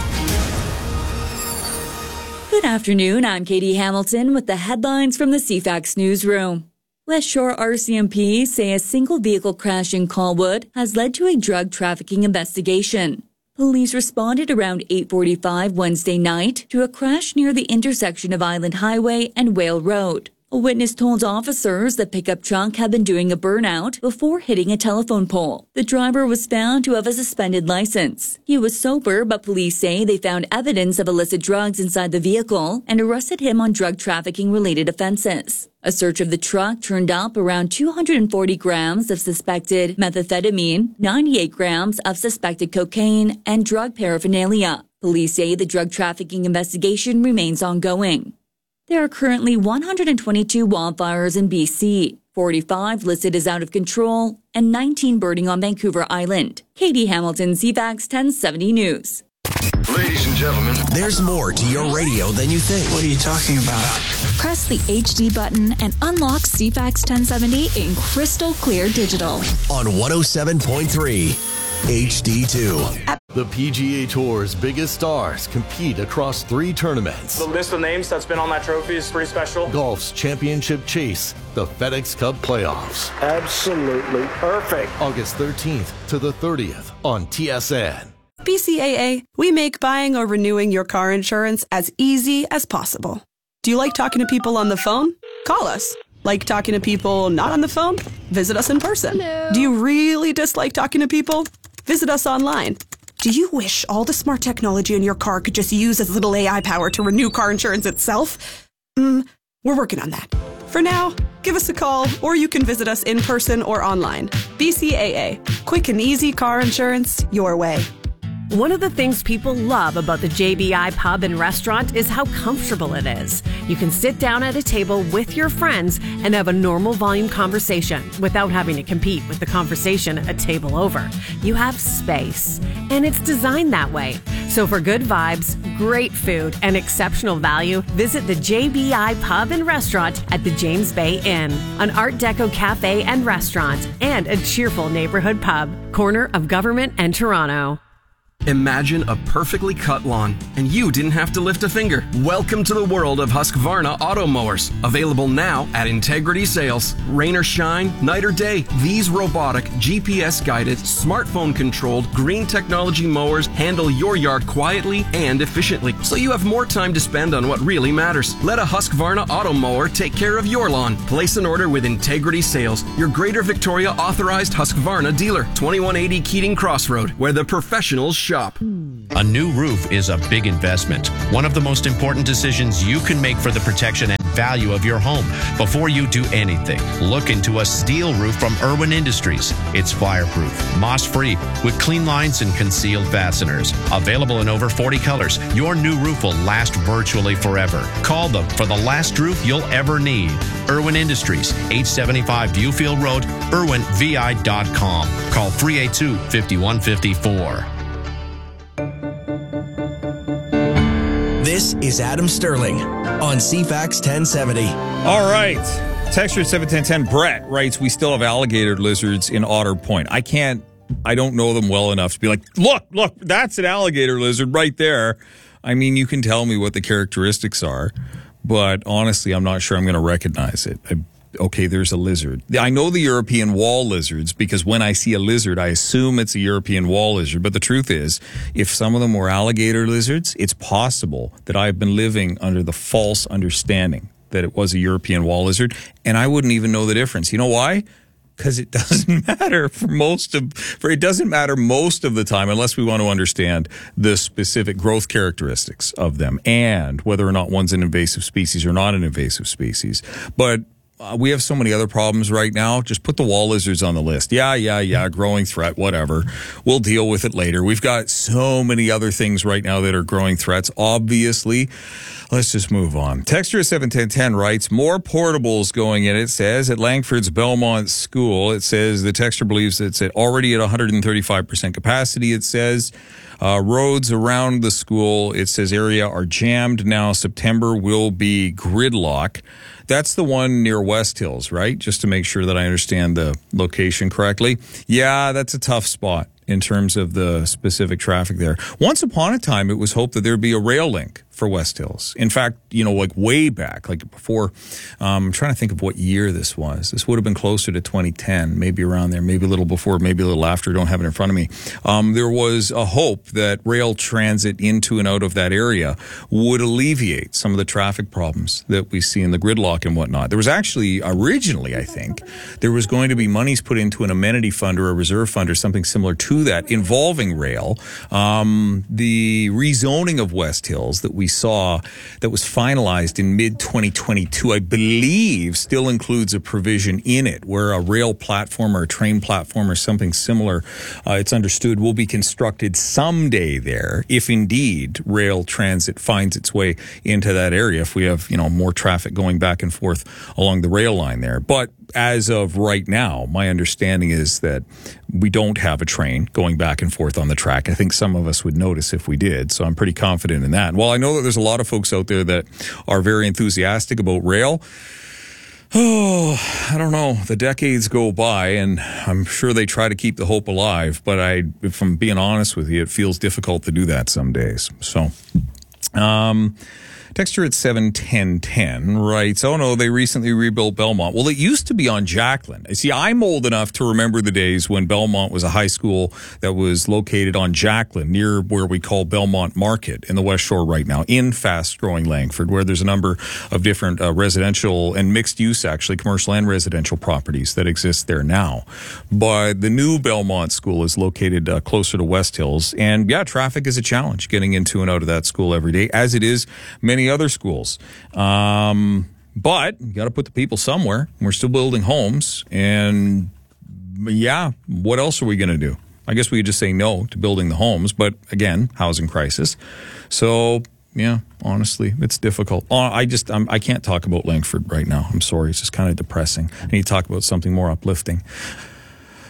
Speaker 2: Good afternoon. I'm Katie Hamilton with the headlines from the C FAX newsroom. West Shore R C M P say a single vehicle crash in Colwood has led to a drug trafficking investigation. Police responded around eight forty-five Wednesday night to a crash near the intersection of Island Highway and Whale Road. A witness told officers the pickup truck had been doing a burnout before hitting a telephone pole. The driver was found to have a suspended license. He was sober, but police say they found evidence of illicit drugs inside the vehicle and arrested him on drug trafficking-related offenses. A search of the truck turned up around two hundred forty grams of suspected methamphetamine, ninety-eight grams of suspected cocaine, and drug paraphernalia. Police say the drug trafficking investigation remains ongoing. There are currently one hundred twenty-two wildfires in B C, forty-five listed as out of control, and nineteen burning on Vancouver Island. Katie Hamilton, C FAX ten seventy News.
Speaker 6: Ladies and gentlemen, there's more to your radio than you think. What are you talking about?
Speaker 10: Press the H D button and unlock C FAX ten seventy in crystal clear digital.
Speaker 6: On one oh seven point three H D two.
Speaker 22: The P G A Tour's biggest stars compete across three tournaments.
Speaker 23: The list of names that's been on that trophy is pretty special.
Speaker 22: Golf's championship chase, the FedEx Cup playoffs.
Speaker 24: Absolutely perfect.
Speaker 22: August thirteenth to the thirtieth on T S N.
Speaker 11: B C A A, we make buying or renewing your car insurance as easy as possible. Do you like talking to people on the phone? Call us. Like talking to people not on the phone? Visit us in person.
Speaker 8: Hello.
Speaker 11: Do you really dislike talking to people? Visit us online. Do you wish all the smart technology in your car could just use as little A I power to renew car insurance itself? Mm, we're working on that. For now, give us a call or you can visit us in person or online. B C A A. Quick and easy car insurance your way.
Speaker 12: One of the things people love about the J B I Pub and Restaurant is how comfortable it is. You can sit down at a table with your friends and have a normal volume conversation without having to compete with the conversation a table over. You have space, and it's designed that way, So for good vibes, great food, and exceptional value, visit the J B I Pub and Restaurant at the James Bay Inn, an Art Deco cafe and restaurant, and a cheerful neighborhood pub, corner of Government and Toronto.
Speaker 1: Imagine a perfectly cut lawn, and you didn't have to lift a finger. Welcome to the world of Husqvarna auto mowers. Available now at Integrity Sales. Rain or shine, night or day, these robotic, G P S-guided, smartphone-controlled, green technology mowers handle your yard quietly and efficiently, so you have more time to spend on what really matters. Let a Husqvarna auto mower take care of your lawn. Place an order with Integrity Sales, your Greater Victoria authorized Husqvarna dealer, twenty-one eighty Keating Crossroad, where the professionals shop.
Speaker 14: A new roof is a big investment. One of the most important decisions you can make for the protection and value of your home. Before you do anything, look into a steel roof from Irwin Industries. It's fireproof, moss-free, with clean lines and concealed fasteners. Available in over forty colors, your new roof will last virtually forever. Call them for the last roof you'll ever need. Irwin Industries, eight seventy-five Viewfield Road, irwin v i dot com. Call three eight two, five one five four.
Speaker 6: This is Adam Sterling on C FAX ten seventy.
Speaker 7: All right. Texture at seven ten ten. Brett writes, we still have alligator lizards in Otter Point. I can't, I don't know them well enough to be like, look, look, that's an alligator lizard right there. I mean, you can tell me what the characteristics are, but honestly, I'm not sure I'm going to recognize it. I, okay, there's a lizard. I know the European wall lizards because when I see a lizard, I assume it's a European wall lizard. But the truth is, if some of them were alligator lizards, it's possible that I've been living under the false understanding that it was a European wall lizard, and I wouldn't even know the difference. You know why? Because it doesn't matter for most of, for it doesn't matter most of the time unless we want to understand the specific growth characteristics of them and whether or not one's an invasive species or not an invasive species. But Uh, we have so many other problems right now. Just put the wall lizards on the list. Yeah, yeah, yeah, growing threat, whatever. We'll deal with it later. We've got so many other things right now that are growing threats, obviously. Let's just move on. Texture seven ten ten writes, more portables going in, it says, at Langford's Belmont School. It says the Texture believes it's at already at one hundred thirty-five percent capacity, it says. Uh, roads around the school, it says, area are jammed now. September will be gridlock. That's the one near West Hills, right? Just to make sure that I understand the location correctly. Yeah, that's a tough spot in terms of the specific traffic there. Once upon a time, it was hoped that there'd be a rail link for West Hills. In fact, you know, like way back, like before, um, I'm trying to think of what year this was. This would have been closer to twenty ten, maybe around there, maybe a little before, maybe a little after. Don't have it in front of me. Um, there was a hope that rail transit into and out of that area would alleviate some of the traffic problems that we see in the gridlock and whatnot. There was actually, originally, I think, there was going to be monies put into an amenity fund or a reserve fund or something similar to that involving rail. Um, the rezoning of West Hills that we saw that was finalized in mid twenty twenty-two, I believe, still includes a provision in it where a rail platform or a train platform or something similar, uh, it's understood, will be constructed someday there if indeed rail transit finds its way into that area, if we have, you know, more traffic going back and forth along the rail line there. But as of right now, my understanding is that we don't have a train going back and forth on the track. I think some of us would notice if we did, so I'm pretty confident in that. And while I know that there's a lot of folks out there that are very enthusiastic about rail, oh, I don't know. The decades go by, and I'm sure they try to keep the hope alive, but I, if I'm being honest with you, it feels difficult to do that some days. So, um... Texture at seven ten ten writes, oh no, they recently rebuilt Belmont. Well, it used to be on Jacqueline. See, I'm old enough to remember the days when Belmont was a high school that was located on Jacqueline, near where we call Belmont Market in the West Shore right now, in fast-growing Langford, where there's a number of different uh, residential and mixed-use, actually, commercial and residential properties that exist there now. But the new Belmont School is located uh, closer to West Hills. And, yeah, traffic is a challenge getting into and out of that school every day, as it is many other schools. Um, but you got to put the people somewhere. We're still building homes. And yeah, what else are we going to do? I guess we could just say no to building the homes. But again, housing crisis. So yeah, honestly, it's difficult. Uh, I just, I'm, I can't talk about Langford right now. I'm sorry. It's just kind of depressing. I need to talk about something more uplifting.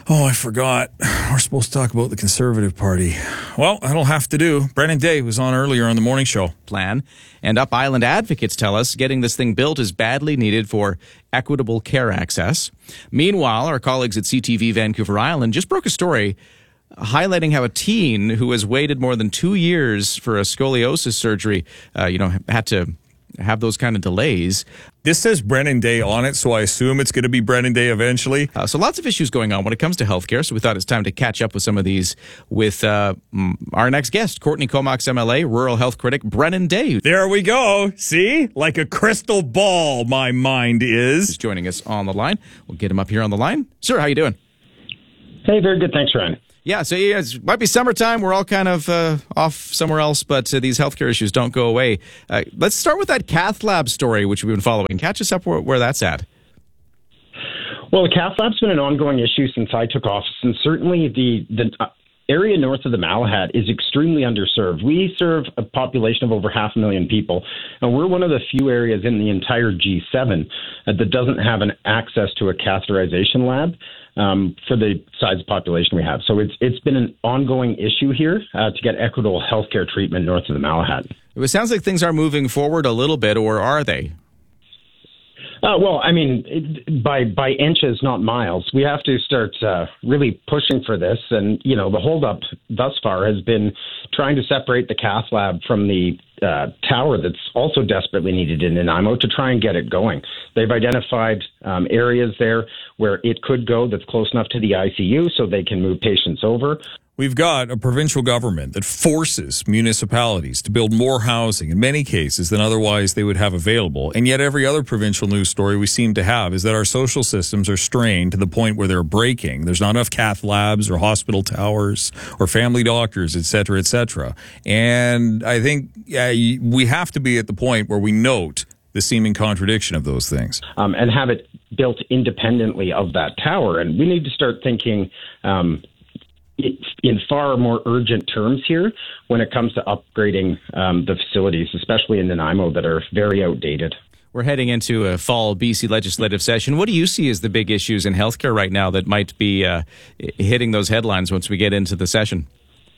Speaker 7: Oh, I forgot. We're supposed to talk about the Conservative Party. Well, that'll have to do. Brennan Day was on earlier on the morning show.
Speaker 15: Plan. And Up Island advocates tell us getting this thing built is badly needed for equitable care access. Meanwhile, our colleagues at C T V Vancouver Island just broke a story highlighting how a teen who has waited more than two years for a scoliosis surgery, uh, you know, had to have those kind of delays.
Speaker 7: This says Brennan Day on it, so I assume it's going to be Brennan Day eventually.
Speaker 15: Uh, so lots of issues going on when it comes to healthcare, so we thought it's time to catch up with some of these with uh, our next guest, Courtney Comox M L A, rural health critic Brennan Day.
Speaker 7: There we go. See? Like a crystal ball, my mind is.
Speaker 15: He's joining us on the line. We'll get him up here on the line. Sir, how you doing?
Speaker 16: Hey, very good. Thanks, Ryan.
Speaker 15: Yeah, so yeah, it might be summertime. We're all kind of uh, off somewhere else, but uh, these healthcare issues don't go away. Uh, let's start with that cath lab story, which we've been following. Catch us up where, where that's at.
Speaker 16: Well, the cath lab's been an ongoing issue since I took office, and certainly the the uh, area north of the Malahat is extremely underserved. We serve a population of over half a million people, and we're one of the few areas in the entire G seven uh, that doesn't have an access to a catheterization lab. Um, for the size of population we have. So it's it's been an ongoing issue here uh, to get equitable healthcare treatment north of the Malahat.
Speaker 15: It sounds like things are moving forward a little bit, or are they?
Speaker 16: Uh, well, I mean, it, by by inches, not miles. We have to start uh, really pushing for this. And, you know, the holdup thus far has been trying to separate the cath lab from the uh, tower that's also desperately needed in Nanaimo to try and get it going. They've identified um, areas there where it could go that's close enough to the I C U so they can move patients over.
Speaker 7: We've got a provincial government that forces municipalities to build more housing in many cases than otherwise they would have available. And yet every other provincial news story we seem to have is that our social systems are strained to the point where they're breaking. There's not enough cath labs or hospital towers or family doctors, et cetera, et cetera. And I think yeah, we have to be at the point where we note the seeming contradiction of those things.
Speaker 16: Um, and have it built independently of that tower. And we need to start thinking um, in far more urgent terms here when it comes to upgrading um, the facilities, especially in Nanaimo, that are very outdated.
Speaker 15: We're heading into a fall B C legislative session. What do you see as the big issues in healthcare right now that might be uh, hitting those headlines once we get into the session?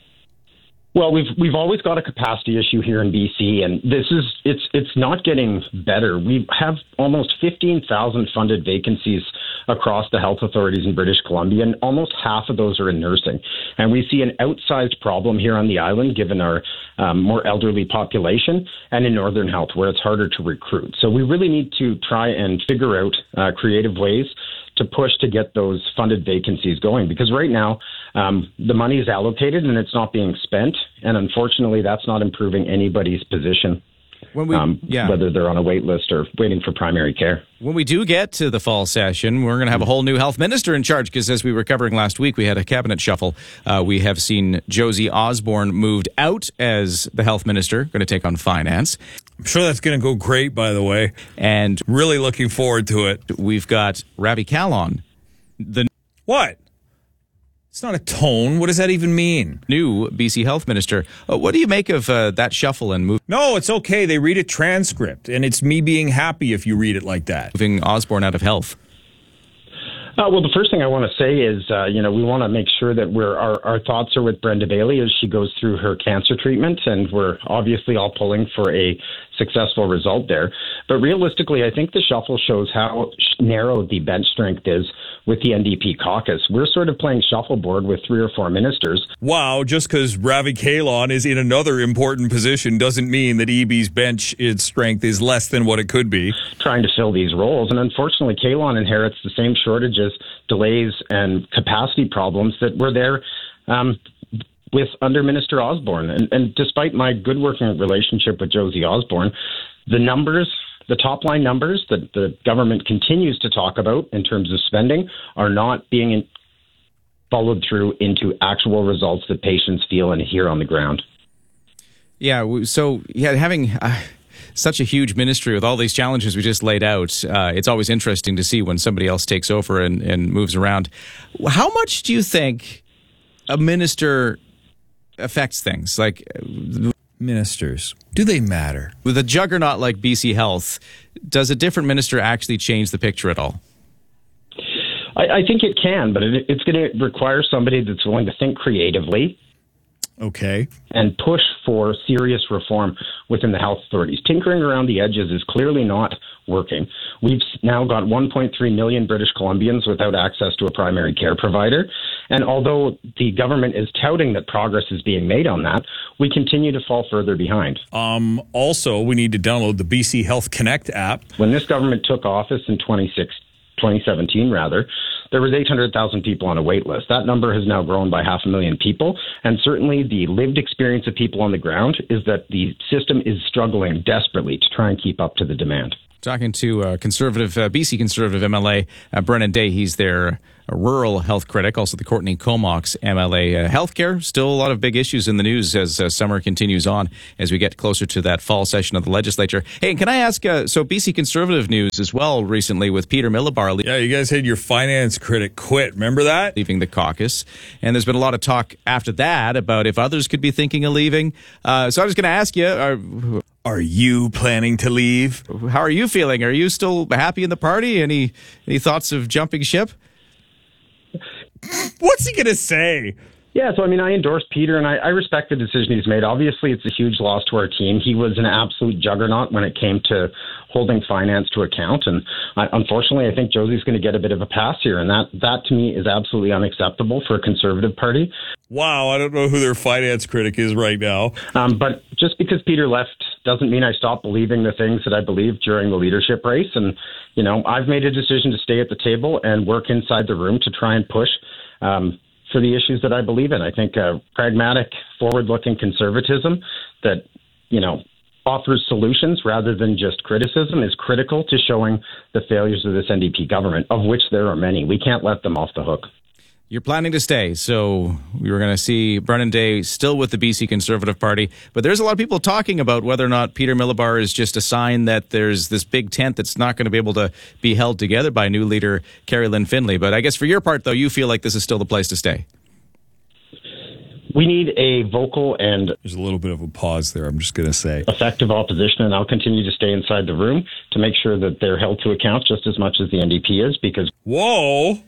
Speaker 16: Well, we've we've always got a capacity issue here in B C, and this is it's it's not getting better. We have almost fifteen thousand funded vacancies across the health authorities in British Columbia, and almost half of those are in nursing. And we see an outsized problem here on the island, given our um, more elderly population, and in Northern Health, where it's harder to recruit. So we really need to try and figure out uh, creative ways to push to get those funded vacancies going, because right now um, the money is allocated and it's not being spent, and unfortunately that's not improving anybody's position,
Speaker 15: when we,
Speaker 16: um,
Speaker 15: yeah.
Speaker 16: whether they're on a wait list or waiting for primary care.
Speaker 15: When we do get to the fall session, we're going to have a whole new health minister in charge, because as we were covering last week, we had a cabinet shuffle. Uh, we have seen Josie Osborne moved out as the health minister, going to take on finance.
Speaker 7: I'm sure that's going to go great, by the way.
Speaker 15: And
Speaker 7: really looking forward to it.
Speaker 15: We've got Ravi Kahlon. The
Speaker 7: What? It's not a tone. What does that even mean?
Speaker 15: New B C health minister. Uh, what do you make of uh, that shuffle and move?
Speaker 7: No, it's okay. They read a transcript, and it's me being happy if you read it like that.
Speaker 15: Moving Osborne out of health.
Speaker 16: Uh, well, the first thing I want to say is, uh, you know, we want to make sure that we're our, our thoughts are with Brenda Bailey as she goes through her cancer treatment, and we're obviously all pulling for a successful result there. But realistically, I think the shuffle shows how narrow the bench strength is with the N D P caucus. We're sort of playing shuffleboard with three or four ministers.
Speaker 7: Wow, just because Ravi Kahlon is in another important position doesn't mean that E B's bench its strength is less than what it could be.
Speaker 16: Trying to fill these roles. And unfortunately, Kahlon inherits the same shortages, delays, and capacity problems that were there um, with under Minister Osborne. And, and despite my good working relationship with Josie Osborne, the numbers, the top line numbers that the government continues to talk about in terms of spending are not being in, followed through into actual results that patients feel and hear on the ground.
Speaker 15: Yeah, so yeah, having uh, such a huge ministry with all these challenges we just laid out, uh, it's always interesting to see when somebody else takes over and, and moves around. How much do you think a minister affects things? Like
Speaker 7: ministers, do they matter?
Speaker 15: With a juggernaut like B C Health, does a different minister actually change the picture at all?
Speaker 16: I, I think it can, but it, it's going to require somebody that's willing to think creatively.
Speaker 7: Okay.
Speaker 16: And push for serious reform within the health authorities. Tinkering around the edges is clearly not working. We've now got one point three million British Columbians without access to a primary care provider. And although the government is touting that progress is being made on that, we continue to fall further behind.
Speaker 7: Um, also, we need to download the B C Health Connect app.
Speaker 16: When this government took office in twenty seventeen, rather, there was eight hundred thousand people on a wait list. That number has now grown by half a million people. And certainly the lived experience of people on the ground is that the system is struggling desperately to try and keep up to the demand.
Speaker 15: Talking to uh, conservative uh, B C Conservative M L A uh, Brennan Day. He's their uh, rural health critic. Also the Courtney Comox M L A. Uh, healthcare, still a lot of big issues in the news as uh, summer continues on, as we get closer to that fall session of the legislature. Hey, and can I ask, uh, so B C Conservative news as well recently with Peter Millibar.
Speaker 7: Yeah, you guys had your finance critic quit. Remember that?
Speaker 15: Leaving the caucus. And there's been a lot of talk after that about if others could be thinking of leaving. Uh, so I was going to ask you, are,
Speaker 7: Are you planning to leave?
Speaker 15: How are you feeling? Are you still happy in the party? Any any thoughts of jumping ship?
Speaker 7: What's he going to say?
Speaker 16: Yeah, so I mean, I endorse Peter, and I, I respect the decision he's made. Obviously, it's a huge loss to our team. He was an absolute juggernaut when it came to holding finance to account, and I, unfortunately, I think Josie's going to get a bit of a pass here, and that, that to me is absolutely unacceptable for a Conservative party.
Speaker 7: Wow, I don't know who their finance critic is right now.
Speaker 16: Um, but just because Peter left doesn't mean I stop believing the things that I believed during the leadership race, and, you know, I've made a decision to stay at the table and work inside the room to try and push um for the issues that I believe in. I think uh, pragmatic, forward-looking conservatism that, you know, offers solutions rather than just criticism is critical to showing the failures of this N D P government, of which there are many. We can't let them off the hook.
Speaker 15: You're planning to stay, so we were going to see Brennan Day still with the B C Conservative Party. But there's a lot of people talking about whether or not Peter Millibar is just a sign that there's this big tent that's not going to be able to be held together by new leader Carrie Lynn Finlay. But I guess for your part, though, you feel like this is still the place to stay.
Speaker 16: We need a vocal and...
Speaker 7: There's a little bit of a pause there, I'm just going to say.
Speaker 16: ...effective opposition, and I'll continue to stay inside the room to make sure that they're held to account just as much as the N D P is, because...
Speaker 7: Whoa!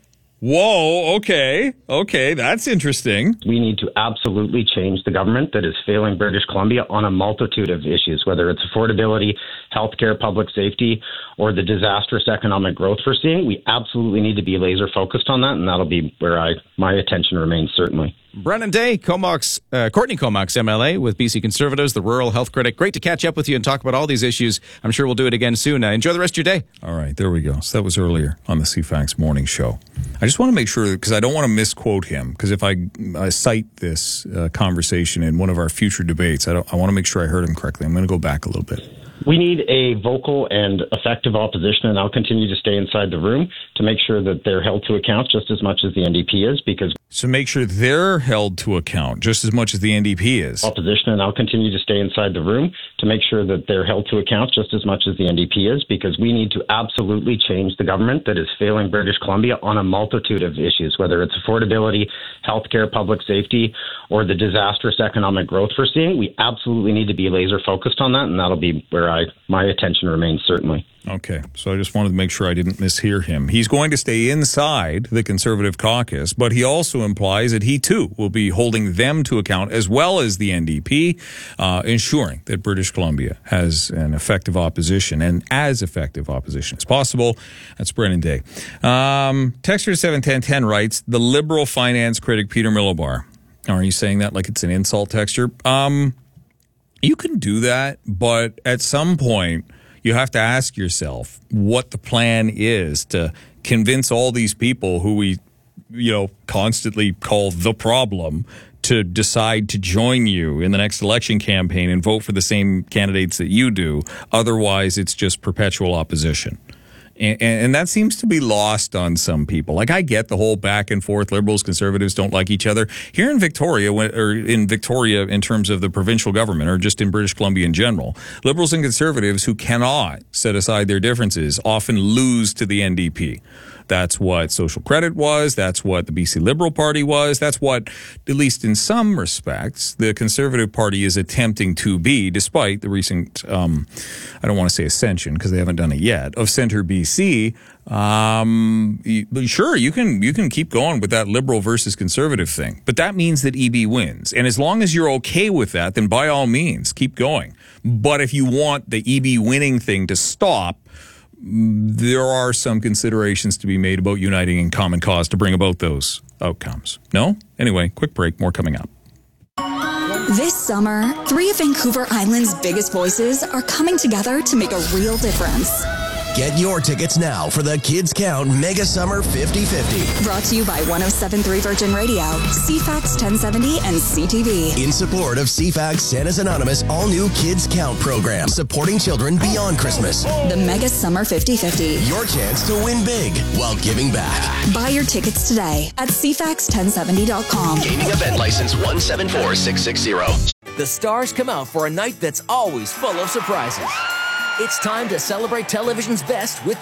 Speaker 7: Whoa, okay, okay, that's interesting.
Speaker 16: We need to absolutely change the government that is failing British Columbia on a multitude of issues, whether it's affordability, healthcare, public safety, or the disastrous economic growth we're seeing. We absolutely need to be laser focused on that, and that'll be where I my attention remains, certainly.
Speaker 15: Brennan Day, Comox, uh, Courtney Comox, M L A with B C Conservatives, the rural health critic. Great to catch up with you and talk about all these issues. I'm sure we'll do it again soon. Uh, enjoy the rest of your day.
Speaker 7: All right, there we go. So that was earlier on the C FAX morning show. I just want to make sure, because I don't want to misquote him, because if I, I cite this uh, conversation in one of our future debates, I, don't, I want to make sure I heard him correctly. I'm going to go back a little bit.
Speaker 16: We need a vocal and effective opposition, and I'll continue to stay inside the room to make sure that they're held to account just as much as the N D P is, because...
Speaker 7: So make sure they're held to account just as much as the N D P is.
Speaker 16: Opposition, and I'll continue to stay inside the room to make sure that they're held to account just as much as the N D P is, because we need to absolutely change the government that is failing British Columbia on a multitude of issues, whether it's affordability, healthcare, public safety, or the disastrous economic growth we're seeing. We absolutely need to be laser focused on that, and that'll be where I my attention remains, certainly.
Speaker 7: Okay, so I just wanted to make sure I didn't mishear him. He's going to stay inside the Conservative caucus, but he also implies that he too will be holding them to account as well as the N D P, uh, ensuring that British Columbia has an effective opposition and as effective opposition as possible. That's Brennan Day. Um, Texter seven ten ten writes, the Liberal finance critic Peter Millibar. Are you saying that like it's an insult, Texter? Um, you can do that, but at some point, you have to ask yourself what the plan is to convince all these people who we, you know, constantly call the problem to decide to join you in the next election campaign and vote for the same candidates that you do. Otherwise, it's just perpetual opposition. And, and that seems to be lost on some people. Like, I get the whole back and forth, Liberals, Conservatives don't like each other. Here in Victoria, or in Victoria in terms of the provincial government, or just in British Columbia in general, Liberals and Conservatives who cannot set aside their differences often lose to the N D P. That's what Social Credit was. That's what the B C Liberal Party was. That's what, at least in some respects, the Conservative Party is attempting to be, despite the recent, um, I don't want to say ascension because they haven't done it yet, of Centre B C. Um, sure, you can you can keep going with that Liberal versus Conservative thing, but that means that E B wins. And as long as you're okay with that, then by all means, keep going. But if you want the E B winning thing to stop, there are some considerations to be made about uniting in common cause to bring about those outcomes. No? Anyway, quick break. More coming up.
Speaker 10: This summer, three of Vancouver Island's biggest voices are coming together to make a real difference.
Speaker 6: Get your tickets now for the Kids Count Mega Summer fifty fifty.
Speaker 10: Brought to you by one oh seven point three Virgin Radio, C FAX ten seventy, and C T V.
Speaker 6: In support of C FAX Santa's Anonymous all-new Kids Count program, supporting children beyond Christmas.
Speaker 10: The Mega Summer fifty fifty.
Speaker 6: Your chance to win big while giving back.
Speaker 10: Buy your tickets today at C FAX ten seventy dot com.
Speaker 6: Gaming event license one seven four six six zero.
Speaker 9: The stars come out for a night that's always full of surprises. It's time to celebrate television's best with